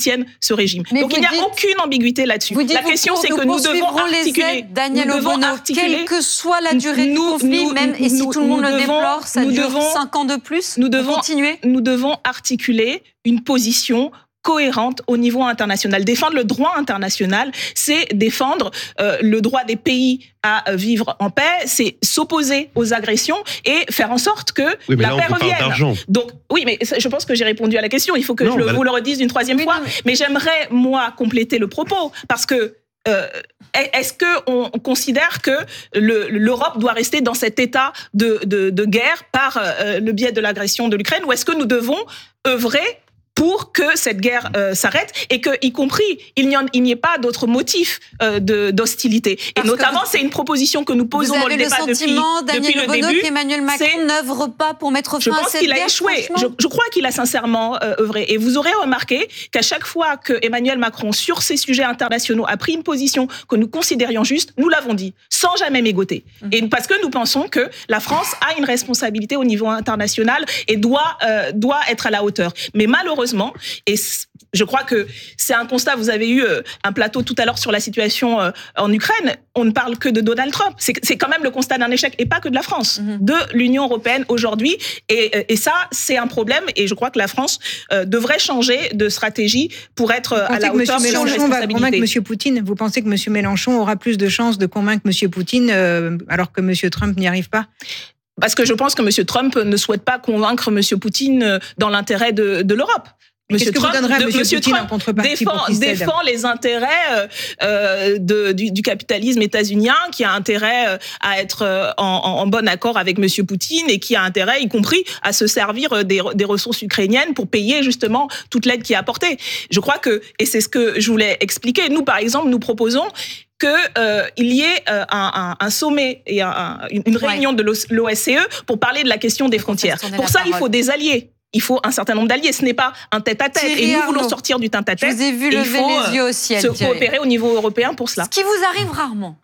soutiennent ce régime. Mais Donc il n'y a dites, aucune ambiguïté là-dessus. Vous dites, la question, vous, c'est nous que nous devons articuler. Les aides, Daniel nous devons Obono, articuler. Quelle que soit la durée nous, du conflit, nous, même nous, et si nous, tout le monde nous le devons, déplore, ça nous dure devons, cinq ans de plus. Nous devons continuer. Nous devons articuler une position cohérente au niveau international. Défendre le droit international, c'est défendre euh, le droit des pays à vivre en paix, c'est s'opposer aux agressions et faire en sorte que oui, la là, paix revienne. Donc oui, mais je pense que j'ai répondu à la question. Il faut que non, je le, bah, vous le redise une troisième fois. Non, mais... mais j'aimerais, moi, compléter le propos parce que Euh, est-ce qu'on considère que le, l'Europe doit rester dans cet état de, de, de guerre par euh, le biais de l'agression de l'Ukraine, ou est-ce que nous devons œuvrer pour que cette guerre euh, s'arrête et que, y compris, il n'y, en, il n'y ait pas d'autres motifs euh, de, d'hostilité. Parce et notamment, vous, c'est une proposition que nous posons dans le débat depuis, depuis le début. Vous avez le sentiment, Daniel Obono, qu'Emmanuel Macron n'œuvre pas pour mettre fin à cette guerre? Je pense qu'il a échoué. Je, je crois qu'il a sincèrement euh, œuvré. Et vous aurez remarqué qu'à chaque fois que Emmanuel Macron, sur ces sujets internationaux, a pris une position que nous considérions juste, nous l'avons dit, sans jamais mégoter. Mmh. Et parce que nous pensons que la France a une responsabilité au niveau international et doit, euh, doit être à la hauteur. Mais malheureusement, et je crois que c'est un constat, vous avez eu un plateau tout à l'heure sur la situation en Ukraine, on ne parle que de Donald Trump. C'est, c'est quand même le constat d'un échec, et pas que de la France, mmh. de l'Union européenne aujourd'hui. Et, et ça, c'est un problème, et je crois que la France euh, devrait changer de stratégie pour être à la hauteur de ses responsabilités. Va convaincre M. Poutine. Vous pensez que M. Mélenchon aura plus de chances de convaincre M. Poutine euh, alors que M. Trump n'y arrive pas ? Parce que je pense que M. Trump ne souhaite pas convaincre M. Poutine dans l'intérêt de, de l'Europe. Qu'est-ce que vous donnerez à M. Poutine Trump en contrepartie défend, pour qu'il cède ? défend les intérêts euh, de, du, du capitalisme états-unien, qui a intérêt à être en, en bon accord avec M. Poutine et qui a intérêt, y compris, à se servir des, des ressources ukrainiennes pour payer justement toute l'aide qui est apportée. Je crois que, et c'est ce que je voulais expliquer, nous par exemple, nous proposons qu'il euh, y ait euh, un, un, un sommet et un, une réunion ouais. de l'O S C E pour parler de la question des frontières. Pour ça, il faut des alliés. Il faut un certain nombre d'alliés. Ce n'est pas un tête-à-tête. Thierry et nous Arnaud, voulons sortir du tête-à-tête. Je vous ai vu lever les yeux au ciel. Se Thierry. coopérer au niveau européen pour cela. Ce qui vous arrive rarement.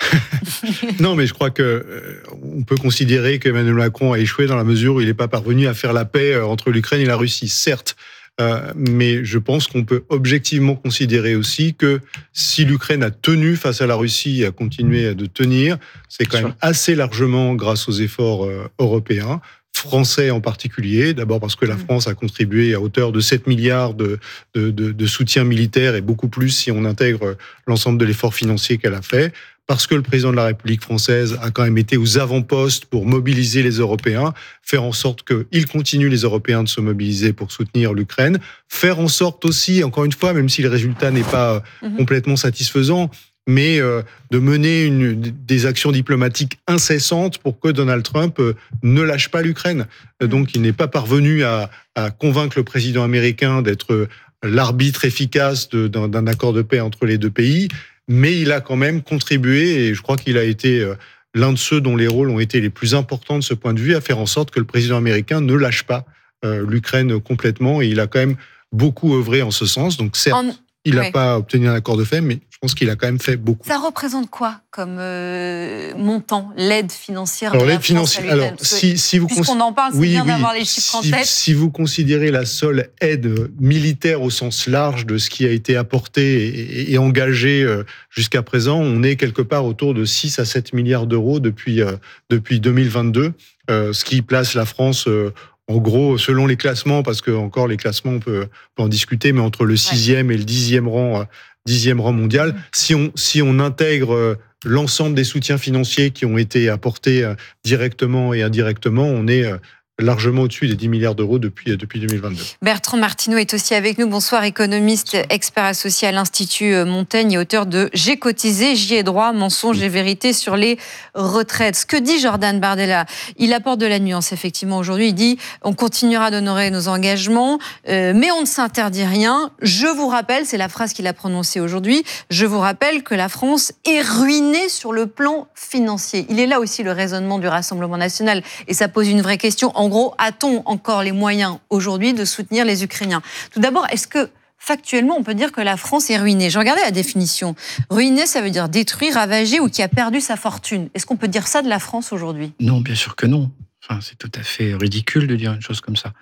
Non, mais je crois que euh, on peut considérer qu'Emmanuel Macron a échoué dans la mesure où il n'est pas parvenu à faire la paix entre l'Ukraine et la Russie. Certes. Euh, mais je pense qu'on peut objectivement considérer aussi que si l'Ukraine a tenu face à la Russie et a continué de tenir, c'est quand même assez largement grâce aux efforts euh, européens, français en particulier, d'abord parce que la France a contribué à hauteur de sept milliards de, de, de, de soutien militaire et beaucoup plus si on intègre l'ensemble de l'effort financier qu'elle a fait, parce que le président de la République française a quand même été aux avant-postes pour mobiliser les Européens, faire en sorte qu'ils continuent, les Européens, de se mobiliser pour soutenir l'Ukraine, faire en sorte aussi, encore une fois, même si le résultat n'est pas mmh. complètement satisfaisant, mais euh, de mener une, des actions diplomatiques incessantes pour que Donald Trump euh, ne lâche pas l'Ukraine. Mmh. Donc il n'est pas parvenu à, à convaincre le président américain d'être l'arbitre efficace de, d'un, d'un accord de paix entre les deux pays, mais il a quand même contribué, et je crois qu'il a été l'un de ceux dont les rôles ont été les plus importants de ce point de vue, à faire en sorte que le président américain ne lâche pas euh, l'Ukraine complètement, et il a quand même beaucoup œuvré en ce sens. Donc certes, en... il n'a ouais. pas obtenu un accord de paix, mais je pense qu'il a quand même fait beaucoup. Ça représente quoi comme euh, montant, l'aide financière alors, de la l'aide France financière, alors, si, si vous Puisqu'on cons... en parle, c'est oui, bien oui. d'avoir les chiffres si, en tête. Si vous considérez la seule aide militaire au sens large de ce qui a été apporté et, et engagé euh, jusqu'à présent, on est quelque part autour de six à sept milliards d'euros depuis, euh, depuis deux mille vingt-deux, euh, ce qui place la France... Euh, en gros, selon les classements, parce que encore les classements, on peut, on peut en discuter, mais entre le sixième ouais. et le dixième rang, dixième rang mondial, mmh. si on si on intègre l'ensemble des soutiens financiers qui ont été apportés directement et indirectement, on est largement au-dessus des dix milliards d'euros depuis, depuis deux mille vingt-deux. Bertrand Martineau est aussi avec nous. Bonsoir, économiste, expert associé à l'Institut Montaigne et auteur de « J'ai cotisé, j'y ai droit, mensonges et vérité sur les retraites ». Ce que dit Jordan Bardella, il apporte de la nuance, effectivement, aujourd'hui. Il dit « On continuera d'honorer nos engagements, euh, mais on ne s'interdit rien. Je vous rappelle, c'est la phrase qu'il a prononcée aujourd'hui, je vous rappelle que la France est ruinée sur le plan financier ». Il est là aussi le raisonnement du Rassemblement national, et ça pose une vraie question. En gros, a-t-on encore les moyens aujourd'hui de soutenir les Ukrainiens ? Tout d'abord, est-ce que factuellement, on peut dire que la France est ruinée ? J'ai regardé la définition. Ruiner, ça veut dire détruire, ravager ou qui a perdu sa fortune. Est-ce qu'on peut dire ça de la France aujourd'hui ? Non, bien sûr que non. Enfin, c'est tout à fait ridicule de dire une chose comme ça.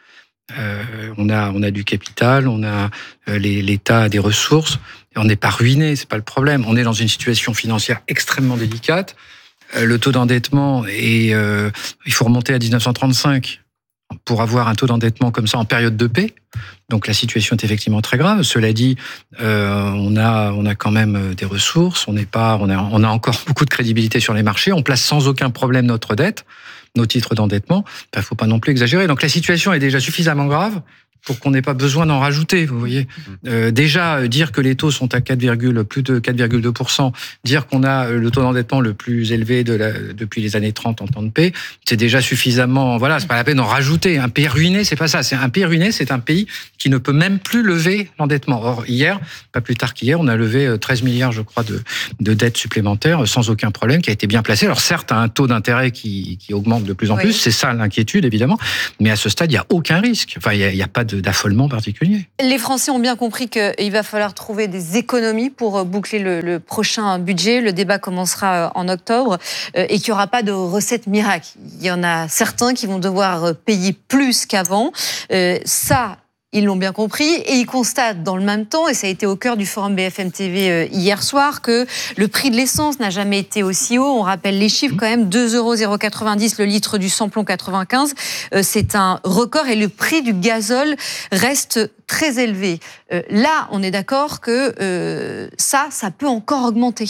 Euh, on a, on a du capital, on a euh, les, l'État a des ressources. Et on n'est pas ruiné, c'est pas le problème. On est dans une situation financière extrêmement délicate. Euh, le taux d'endettement est, euh, il faut remonter à dix-neuf cent trente-cinq pour avoir un taux d'endettement comme ça en période de paix. Donc la situation est effectivement très grave. Cela dit, euh, on a, on a quand même des ressources. On n'est pas, on a, on a encore beaucoup de crédibilité sur les marchés. On place sans aucun problème notre dette, nos titres d'endettement. Il ne faut pas non plus exagérer. Donc la situation est déjà suffisamment grave pour qu'on n'ait pas besoin d'en rajouter, vous voyez. Euh, déjà, dire que les taux sont à quatre, plus de quatre virgule deux pour cent, dire qu'on a le taux d'endettement le plus élevé de la, depuis les années trente en temps de paix, c'est déjà suffisamment... Voilà, c'est pas la peine d'en rajouter. Un pays ruiné, c'est pas ça. C'est un pays ruiné, c'est un pays qui ne peut même plus lever l'endettement. Or, hier, pas plus tard qu'hier, on a levé treize milliards, je crois, de, de dettes supplémentaires sans aucun problème, qui a été bien placé. Alors certes, un taux d'intérêt qui, qui augmente de plus en oui. plus, c'est ça l'inquiétude, évidemment, mais à ce stade, il n'y a aucun risque. Enfin, il n'y a, a pas d'affolement particulier. Les Français ont bien compris qu'il va falloir trouver des économies pour boucler le, le prochain budget. Le débat commencera en octobre et qu'il n'y aura pas de recette miracle. Il y en a certains qui vont devoir payer plus qu'avant. Euh, ça... Ils l'ont bien compris et ils constatent dans le même temps, et ça a été au cœur du forum B F M T V hier soir, que le prix de l'essence n'a jamais été aussi haut. On rappelle les chiffres quand même, deux euros quatre-vingt-dix le litre du samplon quatre-vingt-quinze. C'est un record et le prix du gazole reste très élevé. Là, on est d'accord que euh, ça, ça peut encore augmenter.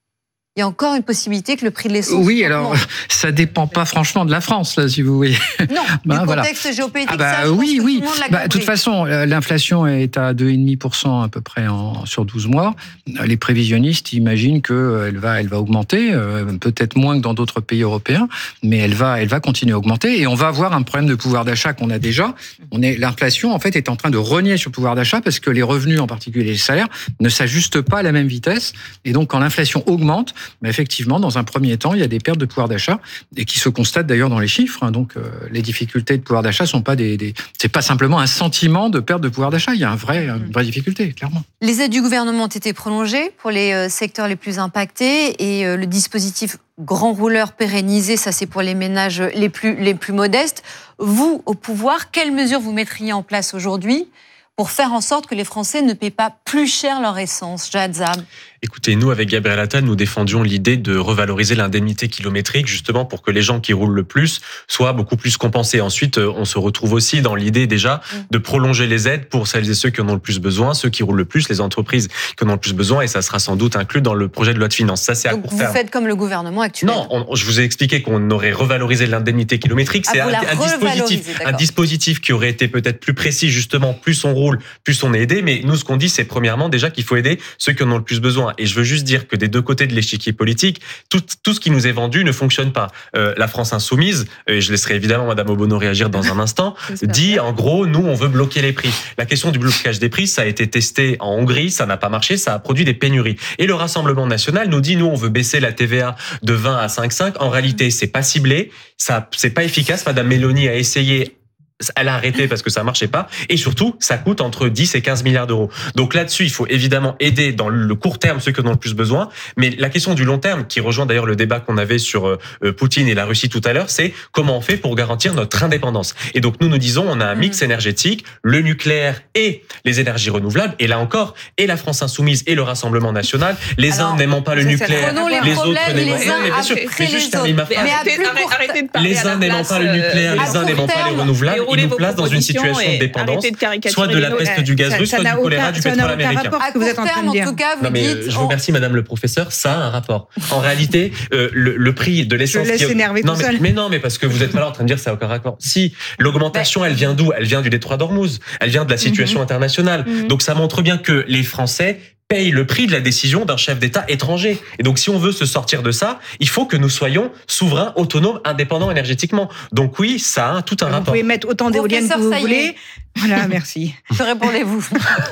Il y a encore une possibilité que le prix de l'essence... Oui, alors, ça dépend pas franchement de la France, là, si vous voyez. Non, ben, du voilà. contexte géopolitique, ah bah, ça, je oui, pense oui. que tout le monde l'a bah, compris. De toute façon, l'inflation est à deux virgule cinq pour cent à peu près en, sur douze mois. Les prévisionnistes imaginent qu'elle va, elle va augmenter, peut-être moins que dans d'autres pays européens, mais elle va, elle va continuer à augmenter. Et on va avoir un problème de pouvoir d'achat qu'on a déjà. On est, l'inflation, en fait, est en train de rogner sur le pouvoir d'achat parce que les revenus, en particulier les salaires, ne s'ajustent pas à la même vitesse. Et donc, quand l'inflation augmente, bah, effectivement, dans un premier temps, il y a des pertes de pouvoir d'achat et qui se constatent d'ailleurs dans les chiffres. Donc, euh, les difficultés de pouvoir d'achat sont pas des, des, c'est pas simplement un sentiment de perte de pouvoir d'achat. Il y a un vrai, une vraie difficulté, clairement. Les aides du gouvernement ont été prolongées pour les euh, secteurs les plus impactés et euh, le dispositif grand rouleur pérennisé, ça c'est pour les ménages les plus les plus modestes. Vous, au pouvoir, quelles mesures vous mettriez en place aujourd'hui pour faire en sorte que les Français ne paient pas plus cher leur essence, Jad Zam? Écoutez, nous, avec Gabriel Attal, nous défendions l'idée de revaloriser l'indemnité kilométrique, justement pour que les gens qui roulent le plus soient beaucoup plus compensés. Ensuite, on se retrouve aussi dans l'idée déjà de prolonger les aides pour celles et ceux qui en ont le plus besoin, ceux qui roulent le plus, les entreprises qui en ont le plus besoin, et ça sera sans doute inclus dans le projet de loi de finances. Ça, c'est à Donc court vous terme. faites comme le gouvernement actuel. Non, on, je vous ai expliqué qu'on aurait revalorisé l'indemnité kilométrique. Ah, c'est un, un dispositif, un dispositif qui aurait été peut-être plus précis, justement, plus on roule, plus on est aidé. Mais nous, ce qu'on dit, c'est premièrement déjà qu'il faut aider ceux qui en ont le plus besoin. Et je veux juste dire que des deux côtés de l'échiquier politique, tout, tout ce qui nous est vendu ne fonctionne pas. Euh, la France insoumise, et je laisserai évidemment Madame Obono réagir dans un instant, dit en gros, nous, on veut bloquer les prix. La question du blocage des prix, ça a été testé en Hongrie, ça n'a pas marché, ça a produit des pénuries. Et le Rassemblement national nous dit, nous, on veut baisser la T V A de vingt à cinq virgule cinq. En réalité, c'est pas ciblé, ça, c'est pas efficace. Madame Mélanie a essayé. Elle a arrêté parce que ça marchait pas. Et surtout, ça coûte entre dix et quinze milliards d'euros. Donc là-dessus, il faut évidemment aider dans le court terme ceux qui en ont le plus besoin. Mais la question du long terme, qui rejoint d'ailleurs le débat qu'on avait sur euh, Poutine et la Russie tout à l'heure, c'est comment on fait pour garantir notre indépendance. Et donc nous, nous disons, on a un mix énergétique, le nucléaire et les énergies renouvelables. Et là encore, et la France insoumise et le Rassemblement national, les Alors, uns n'aimant pas le nucléaire, les, les autres n'aiment pas. Mais bien sûr, mais juste termine ma phrase. Les uns n'aimant pas le nucléaire, les uns n'aimant pas les renouvelables. Il nous place dans une situation de dépendance, de soit de la peste du gaz russe, soit du choléra du pétrole américain. À court terme, en tout cas, vous non, mais dites... Je vous remercie, Madame le professeur, ça a un rapport. En réalité, euh, le, le prix de l'essence... Je laisse qui... énerver non, tout mais, seul. mais non, mais parce que vous êtes pas là en train de dire que ça n'a aucun rapport. Si, l'augmentation, elle vient d'où? Elle vient du détroit d'Ormuz, elle vient de la situation mm-hmm. internationale. Mm-hmm. Donc ça montre bien que les Français paye le prix de la décision d'un chef d'État étranger. Et donc, si on veut se sortir de ça, il faut que nous soyons souverains, autonomes, indépendants énergétiquement. Donc oui, ça a tout un vous rapport. Vous pouvez mettre autant d'éoliennes que vous voulez. Voilà, merci. Que répondez-vous?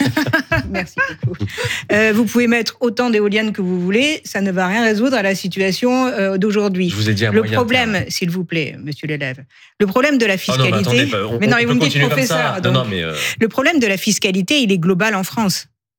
Merci beaucoup. Euh, vous pouvez mettre autant d'éoliennes que vous voulez, ça ne va rien résoudre à la situation euh, d'aujourd'hui. Je vous ai dit un Le moyen problème, terme. s'il vous plaît, monsieur l'élève, le problème de la fiscalité... Oh non, mais attendez, on, mais non, on mais vous me dites professeur. non, non, mais euh... Le problème de la fiscalité, il est global en France.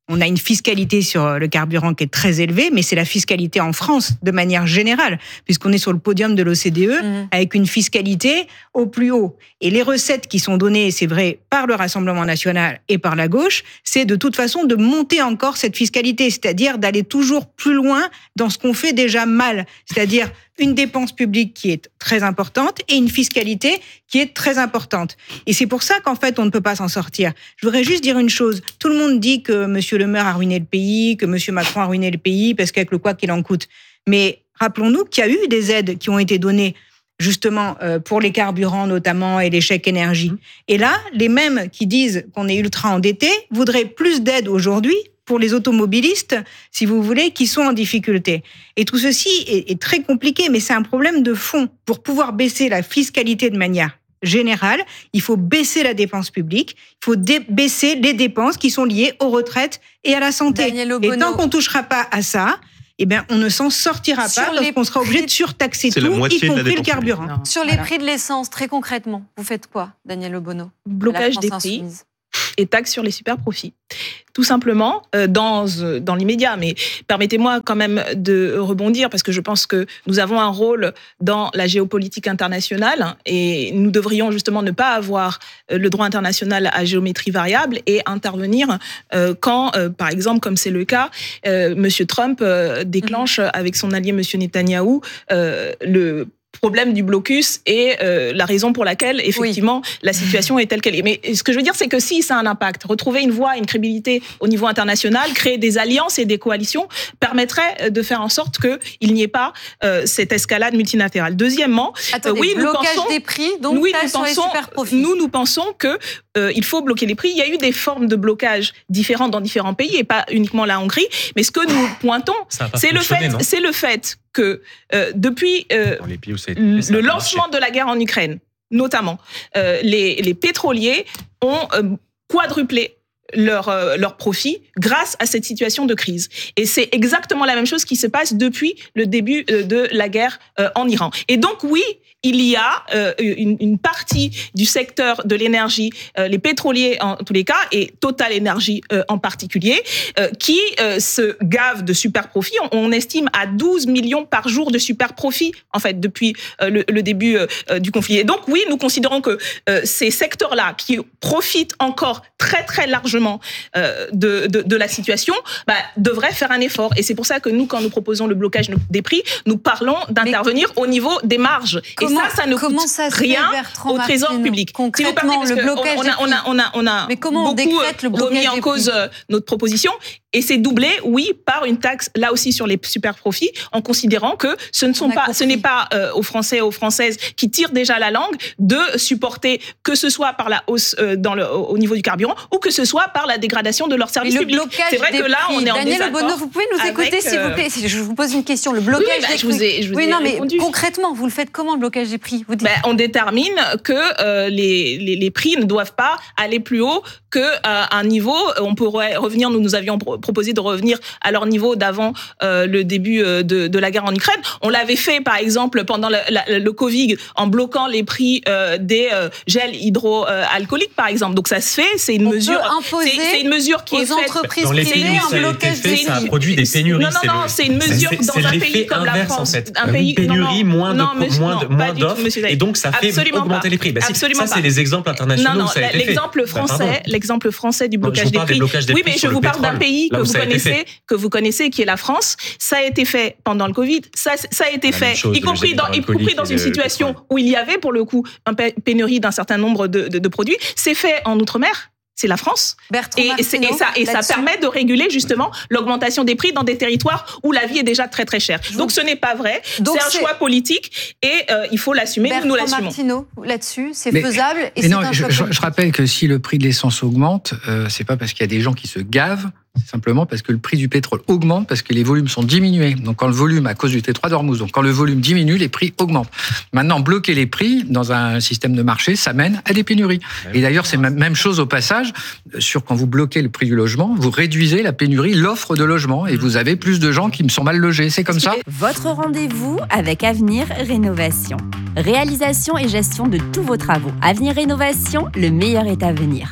On a une fiscalité sur le carburant qui est très élevée, mais c'est la fiscalité en France de manière générale, puisqu'on est sur le podium de l'O C D E mmh. avec une fiscalité au plus haut. Et les recettes qui sont données, c'est vrai, par le Rassemblement national et par la gauche, c'est de toute façon de monter encore cette fiscalité, c'est-à-dire d'aller toujours plus loin dans ce qu'on fait déjà mal, c'est-à-dire une dépense publique qui est très importante et une fiscalité qui est très importante. Et c'est pour ça qu'en fait, on ne peut pas s'en sortir. Je voudrais juste dire une chose. Tout le monde dit que M. Le Maire a ruiné le pays, que M. Macron a ruiné le pays, parce qu'avec le quoi qu'il en coûte. Mais rappelons-nous qu'il y a eu des aides qui ont été données justement pour les carburants notamment et les chèques énergie. Et là, les mêmes qui disent qu'on est ultra endettés voudraient plus d'aide aujourd'hui pour les automobilistes, si vous voulez, qui sont en difficulté. Et tout ceci est, est très compliqué, mais c'est un problème de fond. Pour pouvoir baisser la fiscalité de manière générale, il faut baisser la dépense publique, il faut dé- baisser les dépenses qui sont liées aux retraites et à la santé. Et tant qu'on ne touchera pas à ça, eh bien, on ne s'en sortira Sur pas parce qu'on sera obligé de surtaxer tout, y compris le carburant. Non. Sur les voilà. prix de l'essence, très concrètement, vous faites quoi, Daniel Obono? Blocage des prix et taxes sur les super profits. Tout simplement, euh, dans, dans l'immédiat. Mais permettez-moi quand même de rebondir, parce que je pense que nous avons un rôle dans la géopolitique internationale et nous devrions justement ne pas avoir le droit international à géométrie variable et intervenir euh, quand, euh, par exemple, comme c'est le cas, euh, M. Trump euh, déclenche avec son allié M. Netanyahou euh, le problème du blocus et euh, la raison pour laquelle, effectivement, oui. la situation est telle qu'elle est. Mais ce que je veux dire, c'est que si ça a un impact, retrouver une voie, une crédibilité au niveau international, créer des alliances et des coalitions permettrait de faire en sorte qu'il n'y ait pas euh, cette escalade multilatérale. Deuxièmement, Attendez, euh, oui, nous blocage pensons, des prix, donc oui, nous pensons, les super profits. Nous, nous pensons que euh, il faut bloquer les prix. Il y a eu des formes de blocage différentes dans différents pays et pas uniquement la Hongrie. Mais ce que nous pointons, c'est le fait, c'est le fait que euh, depuis euh, le, le lancement de la guerre en Ukraine, notamment, euh, les, les pétroliers ont euh, quadruplé leurs euh, leur profits grâce à cette situation de crise. Et c'est exactement la même chose qui se passe depuis le début euh, de la guerre euh, en Iran. Et donc oui, il y a euh, une, une partie du secteur de l'énergie, euh, les pétroliers en tous les cas, et Total Energy euh, en particulier, euh, qui euh, se gavent de super profits. On, on estime à douze millions par jour de super profits, en fait, depuis euh, le, le début euh, du conflit. Et donc oui, nous considérons que euh, ces secteurs-là, qui profitent encore très très largement euh, de, de, de la situation, bah, devraient faire un effort. Et c'est pour ça que nous, quand nous proposons le blocage des prix, nous parlons d'intervenir Mais au niveau des marges. Et ça, ça ne coûte ça rien au trésor Martino, public. Concrètement, si le blocage on, a, on, a, on a, on a Mais comment on beaucoup décrète le blocage remis en cause prix notre proposition. Et c'est doublé, oui, par une taxe, là aussi, sur les super profits, en considérant que ce ne sont pas, ce n'est pas euh, aux Français et aux Françaises qui tirent déjà la langue de supporter, que ce soit par la hausse euh, dans le, au niveau du carburant, ou que ce soit par la dégradation de leurs services publics. C'est vrai que là, prix. on est en Daniel désaccord. Obono, vous pouvez nous écouter, avec, s'il vous plaît. Je vous pose une question. Le blocage oui, bah, des je prix. Vous ai, je vous oui, ai non, répondu. mais concrètement, vous le faites comment, le blocage des prix? Vous dites... ben, on détermine que euh, les, les, les prix ne doivent pas aller plus haut qu'à euh, un niveau. On pourrait revenir, nous nous avions proposé de revenir à leur niveau d'avant euh, le début euh, de, de la guerre en Ukraine. On l'avait fait, par exemple, pendant le, la, le Covid, en bloquant les prix euh, des euh, gels hydroalcooliques, par exemple. Donc ça se fait, c'est une on mesure. C'est, c'est une mesure qui aux est faite entreprises dans les pays privées, où ça a été fait, ça a produit des pénuries. Non, non, non, c'est une mesure c'est, dans c'est un pays comme la inverse, France. En fait. Un pays, pénurie, non, non, moins de, non, monsieur, moins de, non, moins d'offres, et donc ça fait Absolument augmenter pas. les prix. Bah, si, Absolument ça, pas. c'est les exemples internationaux non, non, où ça a été l'exemple fait. français, bah, l'exemple français du blocage je des prix. Des oui, prix mais je vous parle d'un pays que vous connaissez, que vous connaissez, qui est la France. Ça a été fait pendant le Covid. Ça, ça a été fait, y compris dans, y compris dans une situation où il y avait pour le coup une pénurie d'un certain nombre de, de, de produits. C'est fait en Outre-mer. C'est la France. Bertrand et, Martino, et ça, et ça permet de réguler justement l'augmentation des prix dans des territoires où la vie est déjà très très chère. Donc ce n'est pas vrai. Donc c'est un c'est... choix politique et euh, il faut l'assumer. Bertrand nous l'assumons. Martino, là-dessus, c'est mais, faisable. Et mais c'est non, un je, choix je, politique. je rappelle que si le prix de l'essence augmente, euh, c'est pas parce qu'il y a des gens qui se gavent. C'est simplement parce que le prix du pétrole augmente, parce que les volumes sont diminués. Donc quand le volume, à cause du T trois d'Ormuz, donc quand le volume diminue, les prix augmentent. Maintenant, bloquer les prix dans un système de marché, ça mène à des pénuries. Et d'ailleurs, c'est la même chose au passage, sur quand vous bloquez le prix du logement, vous réduisez la pénurie, l'offre de logement, et vous avez plus de gens qui sont mal logés. C'est comme ça. Votre rendez-vous avec Avenir Rénovation. Réalisation et gestion de tous vos travaux. Avenir Rénovation, le meilleur est à venir.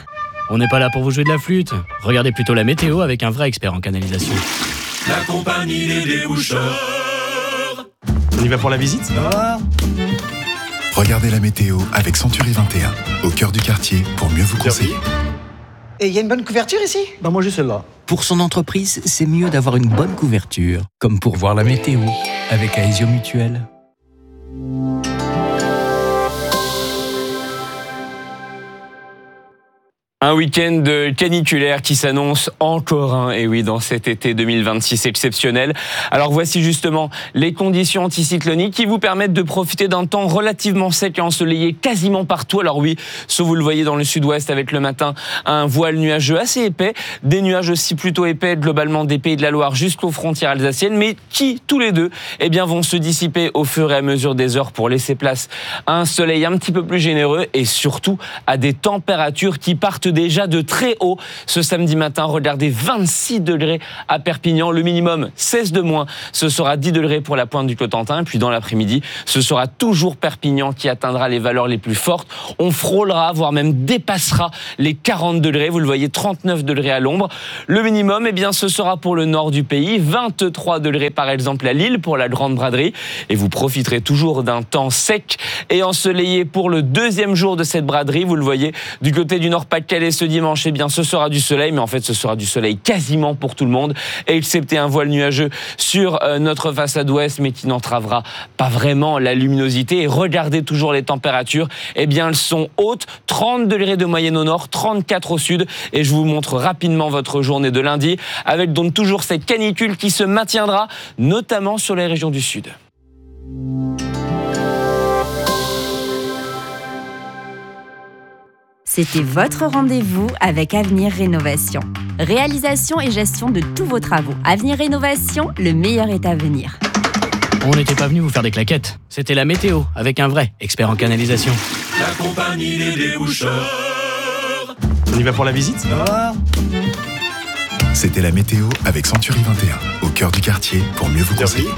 On n'est pas là pour vous jouer de la flûte. Regardez plutôt la météo avec un vrai expert en canalisation. La compagnie des déboucheurs. On y va pour la visite ? Regardez la météo avec Century vingt et un, au cœur du quartier pour mieux vous conseiller. Et il y a une bonne couverture ici? Bah moi j'ai celle-là. Pour son entreprise, c'est mieux d'avoir une bonne couverture, comme pour voir la météo avec Aesio Mutuel. Un week-end caniculaire qui s'annonce encore un, et oui, dans cet été deux mille vingt-six exceptionnel. Alors voici justement les conditions anticycloniques qui vous permettent de profiter d'un temps relativement sec et ensoleillé quasiment partout. Alors oui, sauf vous le voyez dans le sud-ouest avec le matin un voile nuageux assez épais, des nuages aussi plutôt épais globalement des Pays de la Loire jusqu'aux frontières alsaciennes, mais qui tous les deux eh bien, vont se dissiper au fur et à mesure des heures pour laisser place à un soleil un petit peu plus généreux et surtout à des températures qui partent déjà de très haut ce samedi matin. Regardez, vingt-six degrés à Perpignan, le minimum seize de moins. Ce sera dix degrés pour la pointe du Cotentin. Puis dans l'après-midi, ce sera toujours Perpignan qui atteindra les valeurs les plus fortes. On frôlera, voire même dépassera les quarante degrés. Vous le voyez, trente-neuf degrés à l'ombre. Le minimum, eh bien, ce sera pour le nord du pays, vingt-trois degrés par exemple à Lille pour la Grande Braderie. Et vous profiterez toujours d'un temps sec et ensoleillé pour le deuxième jour de cette braderie. Vous le voyez, du côté du Nord-Pas-de-Calais ce dimanche, eh bien, ce sera du soleil, mais en fait, ce sera du soleil quasiment pour tout le monde, excepté un voile nuageux sur euh, notre façade ouest, mais qui n'entravera pas vraiment la luminosité. Et regardez toujours les températures, eh bien, elles sont hautes, trente degrés de moyenne au nord, trente-quatre au sud, et je vous montre rapidement votre journée de lundi, avec donc toujours cette canicule qui se maintiendra, notamment sur les régions du sud. C'était votre rendez-vous avec Avenir Rénovation. Réalisation et gestion de tous vos travaux. Avenir Rénovation, le meilleur est à venir. On n'était pas venu vous faire des claquettes. C'était la météo avec un vrai expert en canalisation. La compagnie des déboucheurs. On y va pour la visite ? C'était la météo avec Century vingt et un, au cœur du quartier pour mieux vous conseiller.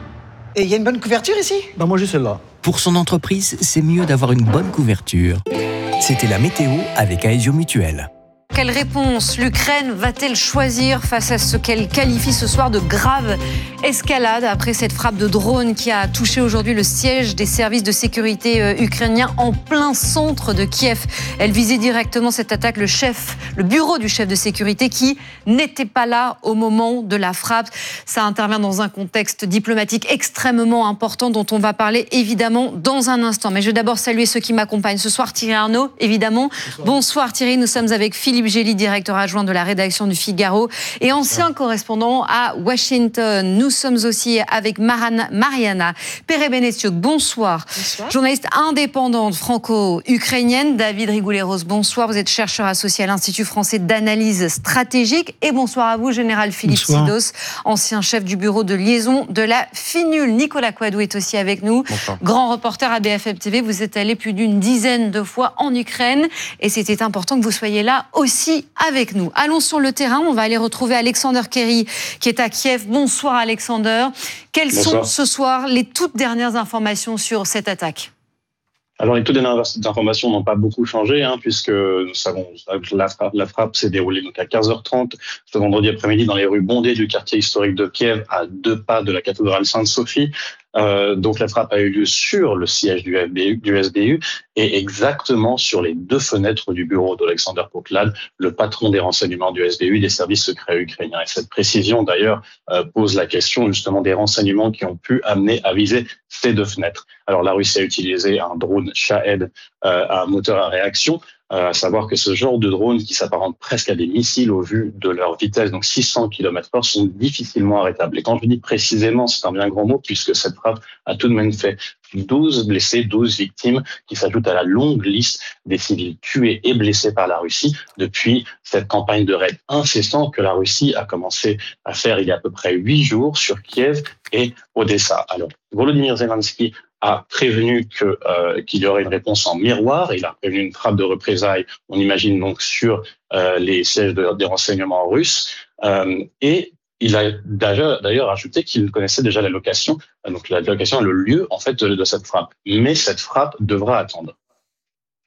Et il y a une bonne couverture ici? Bah moi j'ai celle-là. Pour son entreprise, c'est mieux d'avoir une bonne couverture. C'était la météo avec Aesio Mutuel. Quelle réponse l'Ukraine va-t-elle choisir face à ce qu'elle qualifie ce soir de grave escalade après cette frappe de drone qui a touché aujourd'hui le siège des services de sécurité ukrainiens en plein centre de Kiev. Elle visait directement cette attaque le chef, le bureau du chef de sécurité qui n'était pas là au moment de la frappe. Ça intervient dans un contexte diplomatique extrêmement important dont on va parler évidemment dans un instant. Mais je vais d'abord saluer ceux qui m'accompagnent ce soir. Thierry Arnaud, évidemment. Bonsoir, Bonsoir Thierry, nous sommes avec Philippe Gély, directeur adjoint de la rédaction du Figaro et ancien correspondant à Washington. Nous sommes aussi avec Marana, Mariana Perebenestiuk. Bonsoir. Bonsoir. Journaliste indépendante franco-ukrainienne. David Rigoulet-Rose, bonsoir. Vous êtes chercheur associé à l'Institut français d'analyse stratégique. Et bonsoir à vous, général Philippe bonsoir. Sidos, ancien chef du bureau de liaison de la FINUL. Nicolas Coadou est aussi avec nous. Bonsoir. Grand reporter à B F M T V. Vous êtes allé plus d'une dizaine de fois en Ukraine et c'était important que vous soyez là aussi avec nous. Allons sur le terrain, on va aller retrouver Alexander Kerry qui est à Kiev. Bonsoir Alexander. Quelles Bonsoir. sont ce soir les toutes dernières informations sur cette attaque ? Alors, les toutes dernières informations n'ont pas beaucoup changé, hein, puisque nous savons que la frappe, la frappe s'est déroulée donc à quinze heures trente ce vendredi après-midi dans les rues bondées du quartier historique de Kiev, à deux pas de la cathédrale Sainte-Sophie. Euh, donc la frappe a eu lieu sur le siège du, F B U, du S B U et exactement sur les deux fenêtres du bureau d'Alexander Poklad, le patron des renseignements du S B U, des services secrets ukrainiens. Et cette précision d'ailleurs euh, pose la question justement des renseignements qui ont pu amener à viser ces deux fenêtres. Alors la Russie a utilisé un drone Shahed euh, à un moteur à réaction. Euh, à savoir que ce genre de drones qui s'apparentent presque à des missiles au vu de leur vitesse, donc six cents kilomètres heure, sont difficilement arrêtables. Et quand je dis précisément, c'est un bien grand mot, puisque cette frappe a tout de même fait douze blessés, douze victimes, qui s'ajoutent à la longue liste des civils tués et blessés par la Russie depuis cette campagne de raid incessant que la Russie a commencé à faire il y a à peu près huit jours sur Kiev et Odessa. Alors, Volodymyr Zelensky a prévenu que, euh, qu'il y aurait une réponse en miroir. Il a prévenu une frappe de représailles, on imagine donc sur euh, les sièges de, des renseignements russes. Euh, et il a d'ailleurs, d'ailleurs ajouté qu'il connaissait déjà la location, euh, donc la location, le lieu en fait de, de cette frappe. Mais cette frappe devra attendre.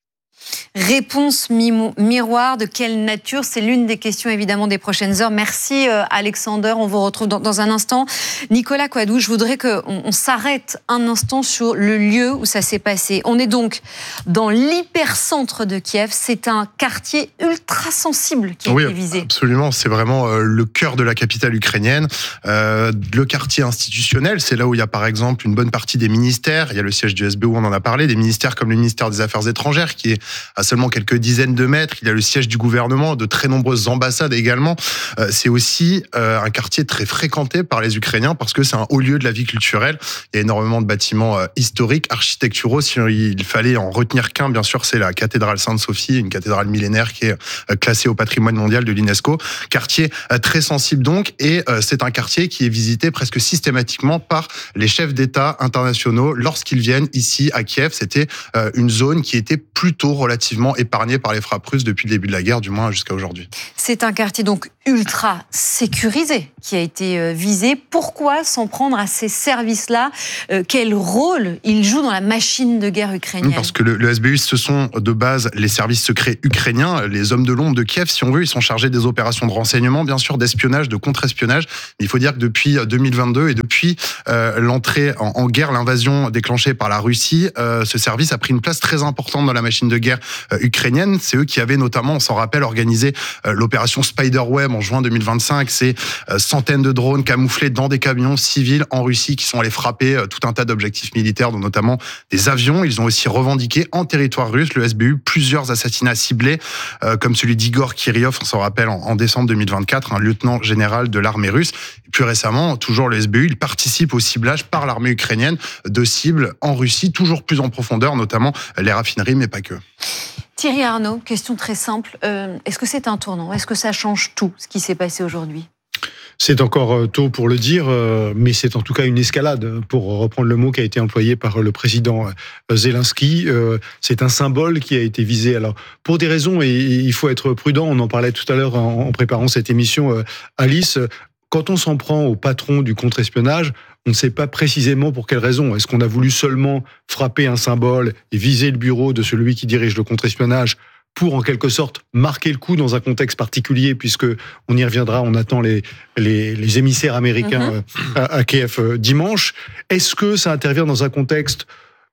Réponse mi- miroir, de quelle nature? C'est l'une des questions évidemment des prochaines heures. Merci euh, Alexander, on vous retrouve dans, dans un instant. Nicolas Coadou, je voudrais qu'on on s'arrête un instant sur le lieu où ça s'est passé. On est donc dans l'hypercentre de Kiev, c'est un quartier ultra sensible qui a oui, été visé. Absolument, c'est vraiment euh, le cœur de la capitale ukrainienne. Euh, le quartier institutionnel, c'est là où il y a par exemple une bonne partie des ministères, il y a le siège du S B U, on en a parlé, des ministères comme le ministère des Affaires étrangères qui est à seulement quelques dizaines de mètres, il y a le siège du gouvernement, de très nombreuses ambassades également. Euh, c'est aussi euh, un quartier très fréquenté par les Ukrainiens parce que c'est un haut lieu de la vie culturelle. Il y a énormément de bâtiments euh, historiques, architecturaux. Si il fallait en retenir qu'un, bien sûr, c'est la cathédrale Sainte-Sophie, une cathédrale millénaire qui est euh, classée au patrimoine mondial de l'UNESCO. Quartier euh, très sensible donc, et euh, c'est un quartier qui est visité presque systématiquement par les chefs d'État internationaux lorsqu'ils viennent ici à Kiev. C'était euh, une zone qui était plutôt relativement épargnée par les frappes russes depuis le début de la guerre, du moins jusqu'à aujourd'hui. C'est un quartier donc ultra sécurisé qui a été visé. Pourquoi s'en prendre à ces services-là? euh, Quel rôle ils jouent dans la machine de guerre ukrainienne? Parce que le, le S B U, ce sont de base les services secrets ukrainiens, les hommes de l'ombre de Kiev, si on veut. Ils sont chargés des opérations de renseignement, bien sûr, d'espionnage, de contre-espionnage. Mais il faut dire que depuis deux mille vingt-deux et depuis euh, l'entrée en, en guerre, l'invasion déclenchée par la Russie, euh, ce service a pris une place très importante dans la machine de guerre euh, ukrainienne. C'est eux qui avaient notamment, on s'en rappelle, organisé euh, l'opération Spiderweb en juin deux mille vingt-cinq. C'est euh, centaines de drones camouflés dans des camions civils en Russie qui sont allés frapper euh, tout un tas d'objectifs militaires, dont notamment des avions. Ils ont aussi revendiqué en territoire russe, le S B U, plusieurs assassinats ciblés, euh, comme celui d'Igor Kirillov, on s'en rappelle, en, en décembre deux mille vingt-quatre, un lieutenant général de l'armée russe. Et plus récemment, toujours le S B U, il participe au ciblage par l'armée ukrainienne de cibles en Russie, toujours plus en profondeur, notamment les raffineries, mais pas que. Thierry Arnaud, question très simple. Euh, est-ce que c'est un tournant? Est-ce que ça change tout, ce qui s'est passé aujourd'hui? C'est encore tôt pour le dire, mais c'est en tout cas une escalade, pour reprendre le mot qui a été employé par le président Zelensky. C'est un symbole qui a été visé. Alors, pour des raisons, et il faut être prudent, on en parlait tout à l'heure en préparant cette émission, Alice, quand on s'en prend au patron du contre-espionnage, on ne sait pas précisément pour quelle raison. Est-ce qu'on a voulu seulement frapper un symbole et viser le bureau de celui qui dirige le contre-espionnage pour en quelque sorte marquer le coup dans un contexte particulier, puisque on y reviendra, on attend les, les, les émissaires américains mm-hmm. à, à Kiev dimanche. Est-ce que ça intervient dans un contexte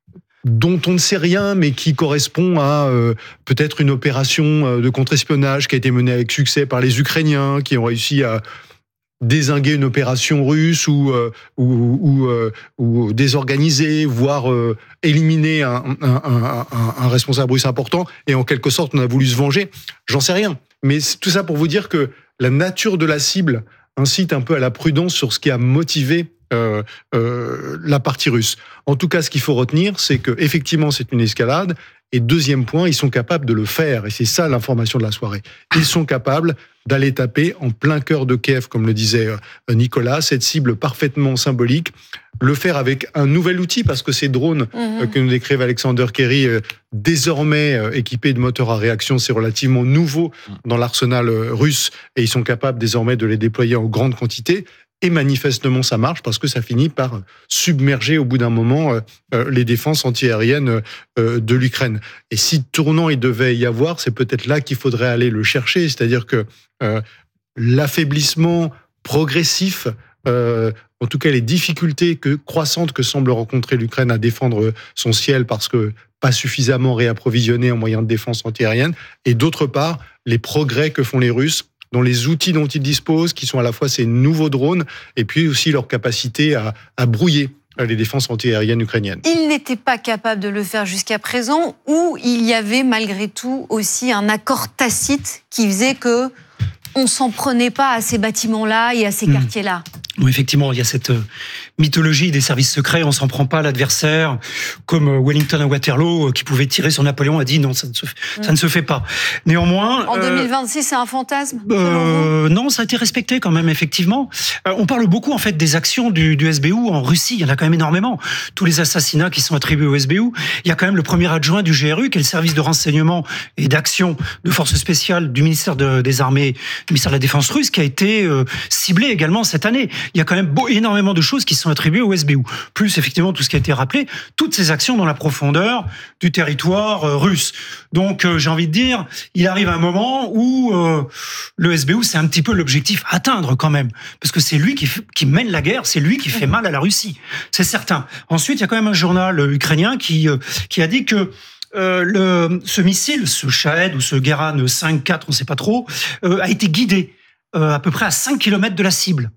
dont on ne sait rien, mais qui correspond à euh, peut-être une opération de contre-espionnage qui a été menée avec succès par les Ukrainiens, qui ont réussi à dézinguer une opération russe ou euh, ou, ou, euh, ou désorganiser, voire euh, éliminer un, un, un, un responsable russe important, et en quelque sorte on a voulu se venger. J'en sais rien, mais c'est tout ça pour vous dire que la nature de la cible incite un peu à la prudence sur ce qui a motivé euh, euh, la partie russe. En tout cas, ce qu'il faut retenir, c'est que effectivement c'est une escalade. Et deuxième point, ils sont capables de le faire. Et c'est ça l'information de la soirée. Ils sont capables d'aller taper en plein cœur de Kiev, comme le disait Nicolas, cette cible parfaitement symbolique. Le faire avec un nouvel outil, parce que ces drones mmh. que nous décrivent Alexander Kerry, désormais équipés de moteurs à réaction, c'est relativement nouveau dans l'arsenal russe. Et ils sont capables désormais de les déployer en grande quantité. Et manifestement, ça marche parce que ça finit par submerger au bout d'un moment euh, les défenses antiaériennes euh, de l'Ukraine. Et si tournant il devait y avoir, c'est peut-être là qu'il faudrait aller le chercher, c'est-à-dire que euh, l'affaiblissement progressif, euh, en tout cas les difficultés que, croissantes que semble rencontrer l'Ukraine à défendre son ciel parce que pas suffisamment réapprovisionné en moyens de défense antiaérienne, et d'autre part, les progrès que font les Russes dans les outils dont ils disposent, qui sont à la fois ces nouveaux drones, et puis aussi leur capacité à, à brouiller les défenses antiaériennes ukrainiennes. Ils n'étaient pas capables de le faire jusqu'à présent, ou il y avait malgré tout aussi un accord tacite qui faisait que on s'en prenait pas à ces bâtiments-là et à ces mmh. quartiers-là? Bon, effectivement, il y a cette mythologie des services secrets, on s'en prend pas à l'adversaire, comme Wellington à Waterloo, qui pouvait tirer sur Napoléon, a dit non, ça ne se fait, mmh. ça ne se fait pas. Néanmoins... En deux mille vingt-six, euh, c'est un fantasme euh, Non, ça a été respecté quand même, effectivement. Euh, on parle beaucoup, en fait, des actions du, du S B U en Russie, il y en a quand même énormément. Tous les assassinats qui sont attribués au S B U, il y a quand même le premier adjoint du G R U, qui est le service de renseignement et d'action de forces spéciales du ministère de, des Armées, du ministère de la Défense russe, qui a été euh, ciblé également cette année. il y a quand même beau, énormément de choses qui sont attribuées au S B U. Plus effectivement tout ce qui a été rappelé, toutes ces actions dans la profondeur du territoire euh, russe. Donc euh, j'ai envie de dire, il arrive un moment où euh, le S B U c'est un petit peu l'objectif à atteindre quand même, parce que c'est lui qui, qui mène la guerre, c'est lui qui fait mal à la Russie, c'est certain. Ensuite il y a quand même un journal ukrainien qui euh, qui a dit que Euh, le, ce missile, ce Shahed ou ce Geran cinq quatre, on ne sait pas trop, euh, a été guidé euh, à peu près à cinq kilomètres de la cible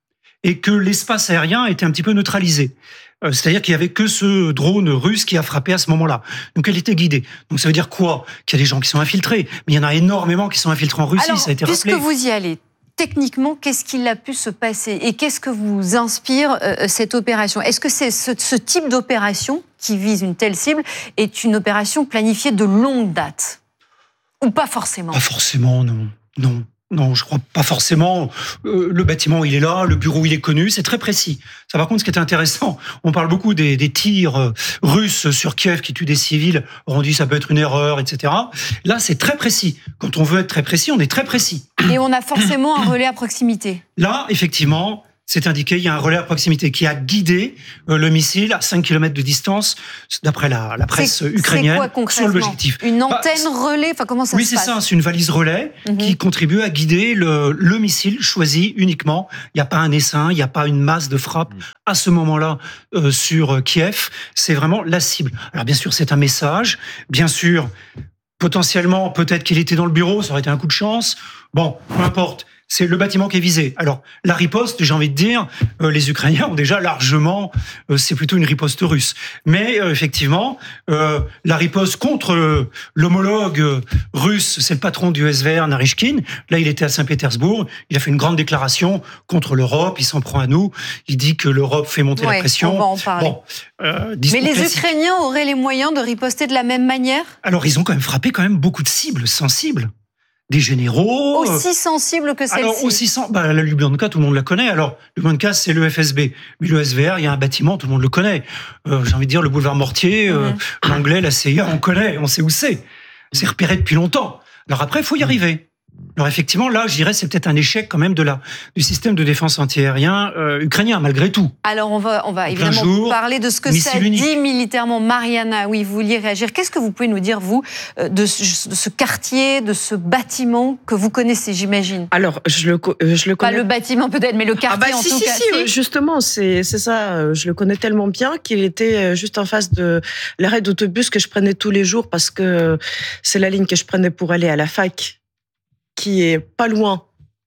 et que l'espace aérien était un petit peu neutralisé. Euh, c'est-à-dire qu'il n'y avait que ce drone russe qui a frappé à ce moment-là. Donc elle était guidée. Donc ça veut dire quoi ? Qu'il y a des gens qui sont infiltrés. Mais il y en a énormément qui sont infiltrés en Russie, Alors, ça a été puisque rappelé. vous y allez, techniquement, qu'est-ce qu'il a pu se passer et qu'est-ce que vous inspire euh, cette opération ? Est-ce que c'est ce, ce type d'opération qui vise une telle cible est une opération planifiée de longue date ? Ou pas forcément ? Pas forcément, non. Non. Non, je crois pas forcément. Euh, le bâtiment, il est là, le bureau, il est connu, c'est très précis. Ça, par contre, ce qui est intéressant, on parle beaucoup des, des tirs euh, russes sur Kiev qui tuent des civils. On dit ça peut être une erreur, et cetera. Là, c'est très précis. Quand on veut être très précis, on est très précis. Et on a forcément un relais à proximité. Là, effectivement, c'est indiqué, il y a un relais à proximité qui a guidé euh, le missile à cinq kilomètres de distance, d'après la, la presse c'est, ukrainienne, c'est quoi, concrètement ? sur l'objectif. Une antenne bah, relais, enfin comment ça oui, se passe ? Oui, c'est ça, c'est une valise relais mm-hmm. qui contribue à guider le, le missile choisi uniquement. Il n'y a pas un essaim, il n'y a pas une masse de frappe mm. à ce moment-là euh, sur Kiev. C'est vraiment la cible. Alors bien sûr, c'est un message. Bien sûr, potentiellement, peut-être qu'il était dans le bureau, ça aurait été un coup de chance. Bon, peu importe. C'est le bâtiment qui est visé. Alors, la riposte, j'ai envie de dire, euh, les Ukrainiens ont déjà largement, euh, c'est plutôt une riposte russe. Mais euh, effectivement, euh, la riposte contre euh, l'homologue euh, russe, c'est le patron du S V R, Naryshkin. Là, il était à Saint-Pétersbourg. Il a fait une grande déclaration contre l'Europe. Il s'en prend à nous. Il dit que l'Europe fait monter ouais, la pression. On va en parler. Bon, euh, Mais les classique. Ukrainiens auraient les moyens de riposter de la même manière ? Alors, ils ont quand même frappé quand même beaucoup de cibles sensibles. Des généraux. Aussi sensibles que celle-ci. Alors, aussi sen... bah, la Lubyanka, tout le monde la connaît. Alors, Lubyanka, c'est le F S B. Mais le S V R, il y a un bâtiment, tout le monde le connaît. Euh, j'ai envie de dire, le boulevard Mortier, mm-hmm. euh, l'anglais, la C I A, on connaît, on sait où c'est. C'est repéré depuis longtemps. Alors après, il faut y arriver. Alors effectivement, là, je dirais, c'est peut-être un échec quand même de la, du système de défense antiaérien euh, ukrainien, malgré tout. Alors on va, on va évidemment jour, parler de ce que ça unique. dit militairement. Mariana, oui, vous vouliez réagir. Qu'est-ce que vous pouvez nous dire, vous, de ce, de ce quartier, de ce bâtiment que vous connaissez, j'imagine ? Alors, je le, je le connais... Pas le bâtiment peut-être, mais le quartier ah bah, en si, tout si, cas. Si, justement, c'est, c'est ça. Je le connais tellement bien qu'il était juste en face de l'arrêt d'autobus que je prenais tous les jours parce que c'est la ligne que je prenais pour aller à la fac, qui est pas loin,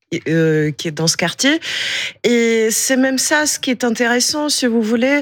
euh, qui est dans ce quartier. Et c'est même ça, ce qui est intéressant, si vous voulez,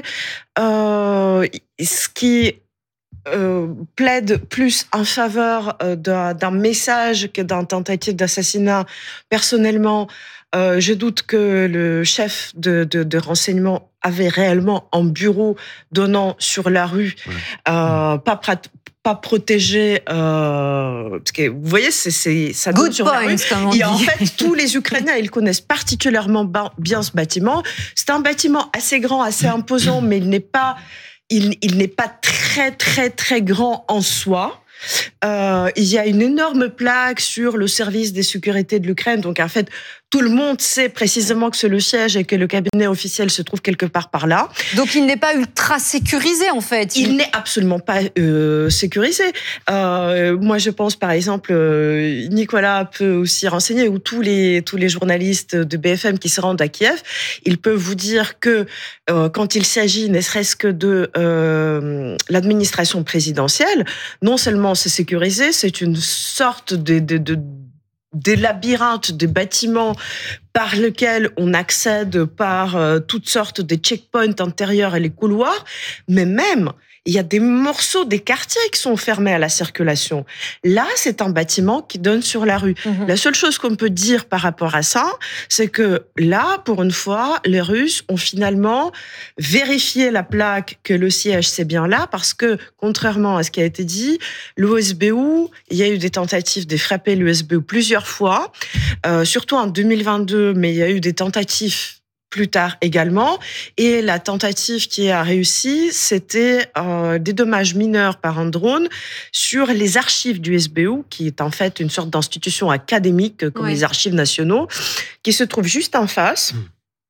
euh, ce qui euh, plaide plus en faveur euh, d'un, d'un message que d'un tentative d'assassinat. Personnellement, euh, je doute que le chef de, de, de renseignement avait réellement un bureau donnant sur la rue, ouais. euh, pas prat- pas protégé, euh, parce que vous voyez, c'est, c'est ça donne Good sur point, la rue. comme on Et dit. en fait, tous les Ukrainiens, ils connaissent particulièrement bien ce bâtiment. C'est un bâtiment assez grand, assez imposant, mais il n'est pas, il, il n'est pas très, très, très grand en soi. Euh, il y a une énorme plaque sur le service des sécurités de l'Ukraine. Donc, en fait, tout le monde sait précisément que c'est le siège et que le cabinet officiel se trouve quelque part par là. Donc, il n'est pas ultra sécurisé, en fait. Il, il n'est absolument pas euh, sécurisé. Euh, moi, je pense, par exemple, euh, Nicolas peut aussi renseigner, ou tous les, tous les journalistes de B F M qui se rendent à Kiev, ils peuvent vous dire que euh, quand il s'agit, ne serait-ce que de euh, l'administration présidentielle, non seulement c'est sécurisé, c'est une sorte de... de, de des labyrinthes, des bâtiments par lesquels on accède par euh, toutes sortes de checkpoints intérieurs et les couloirs, mais même il y a des morceaux des quartiers qui sont fermés à la circulation. Là, c'est un bâtiment qui donne sur la rue. Mmh. La seule chose qu'on peut dire par rapport à ça, c'est que là, pour une fois, les Russes ont finalement vérifié la plaque que le siège, c'est bien là, parce que, contrairement à ce qui a été dit, l'U S B U, il y a eu des tentatives de frapper l'U S B U plusieurs fois, euh, surtout en deux mille vingt-deux, mais il y a eu des tentatives plus tard également. Et la tentative qui a réussi, c'était euh, des dommages mineurs par un drone sur les archives du S B U, qui est en fait une sorte d'institution académique comme oui. les archives nationaux, qui se trouve juste en face.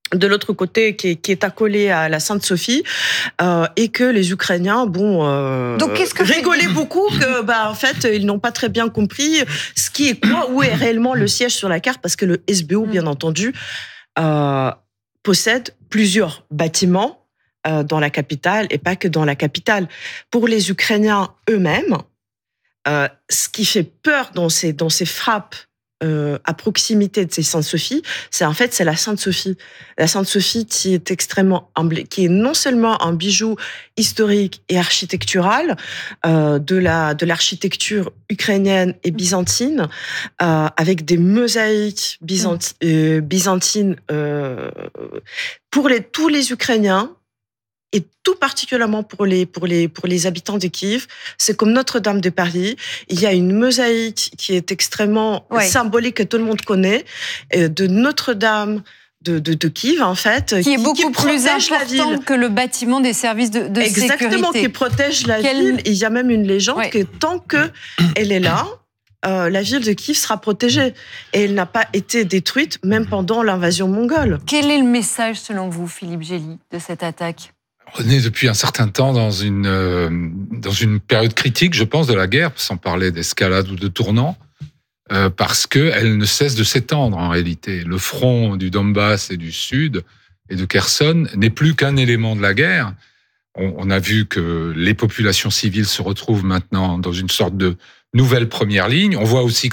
de l'autre côté qui est, qui est accolé à la Sainte-Sophie euh, et que les Ukrainiens bon euh, Donc, qu'est-ce que rigolaient beaucoup que bah en fait ils n'ont pas très bien compris ce qui est quoi, où est réellement le siège sur la carte, parce que le S B U bien entendu euh, possède plusieurs bâtiments euh, dans la capitale et pas que dans la capitale. Pour les Ukrainiens eux-mêmes, euh, ce qui fait peur dans ces dans ces frappes Euh, à proximité de ces Sainte-Sophie, c'est en fait c'est la Sainte-Sophie. La Sainte-Sophie qui est extrêmement emblé- qui est non seulement un bijou historique et architectural euh, de la de l'architecture ukrainienne et byzantine, euh, avec des mosaïques byzanti- euh, byzantines euh, pour les tous les Ukrainiens. Et tout particulièrement pour les, pour les, pour les habitants de Kiev, c'est comme Notre-Dame de Paris. Il y a une mosaïque qui est extrêmement ouais. symbolique, que tout le monde connaît, de Notre-Dame de, de, de Kiev, en fait. Qui est qui, beaucoup qui plus important que le bâtiment des services de, de Exactement, sécurité. Exactement, qui protège la Quelle... ville. Et il y a même une légende ouais. que tant qu'elle est là, Euh, la ville de Kiev sera protégée. Et elle n'a pas été détruite, même pendant l'invasion mongole. Quel est le message, selon vous, Philippe Gély, de cette attaque ? On est depuis un certain temps dans une, euh, dans une période critique, je pense, de la guerre, sans parler d'escalade ou de tournant, euh, parce qu'elle ne cesse de s'étendre en réalité. Le front du Donbass et du Sud et de Kherson n'est plus qu'un élément de la guerre. On, on a vu que les populations civiles se retrouvent maintenant dans une sorte de nouvelle première ligne. On voit aussi que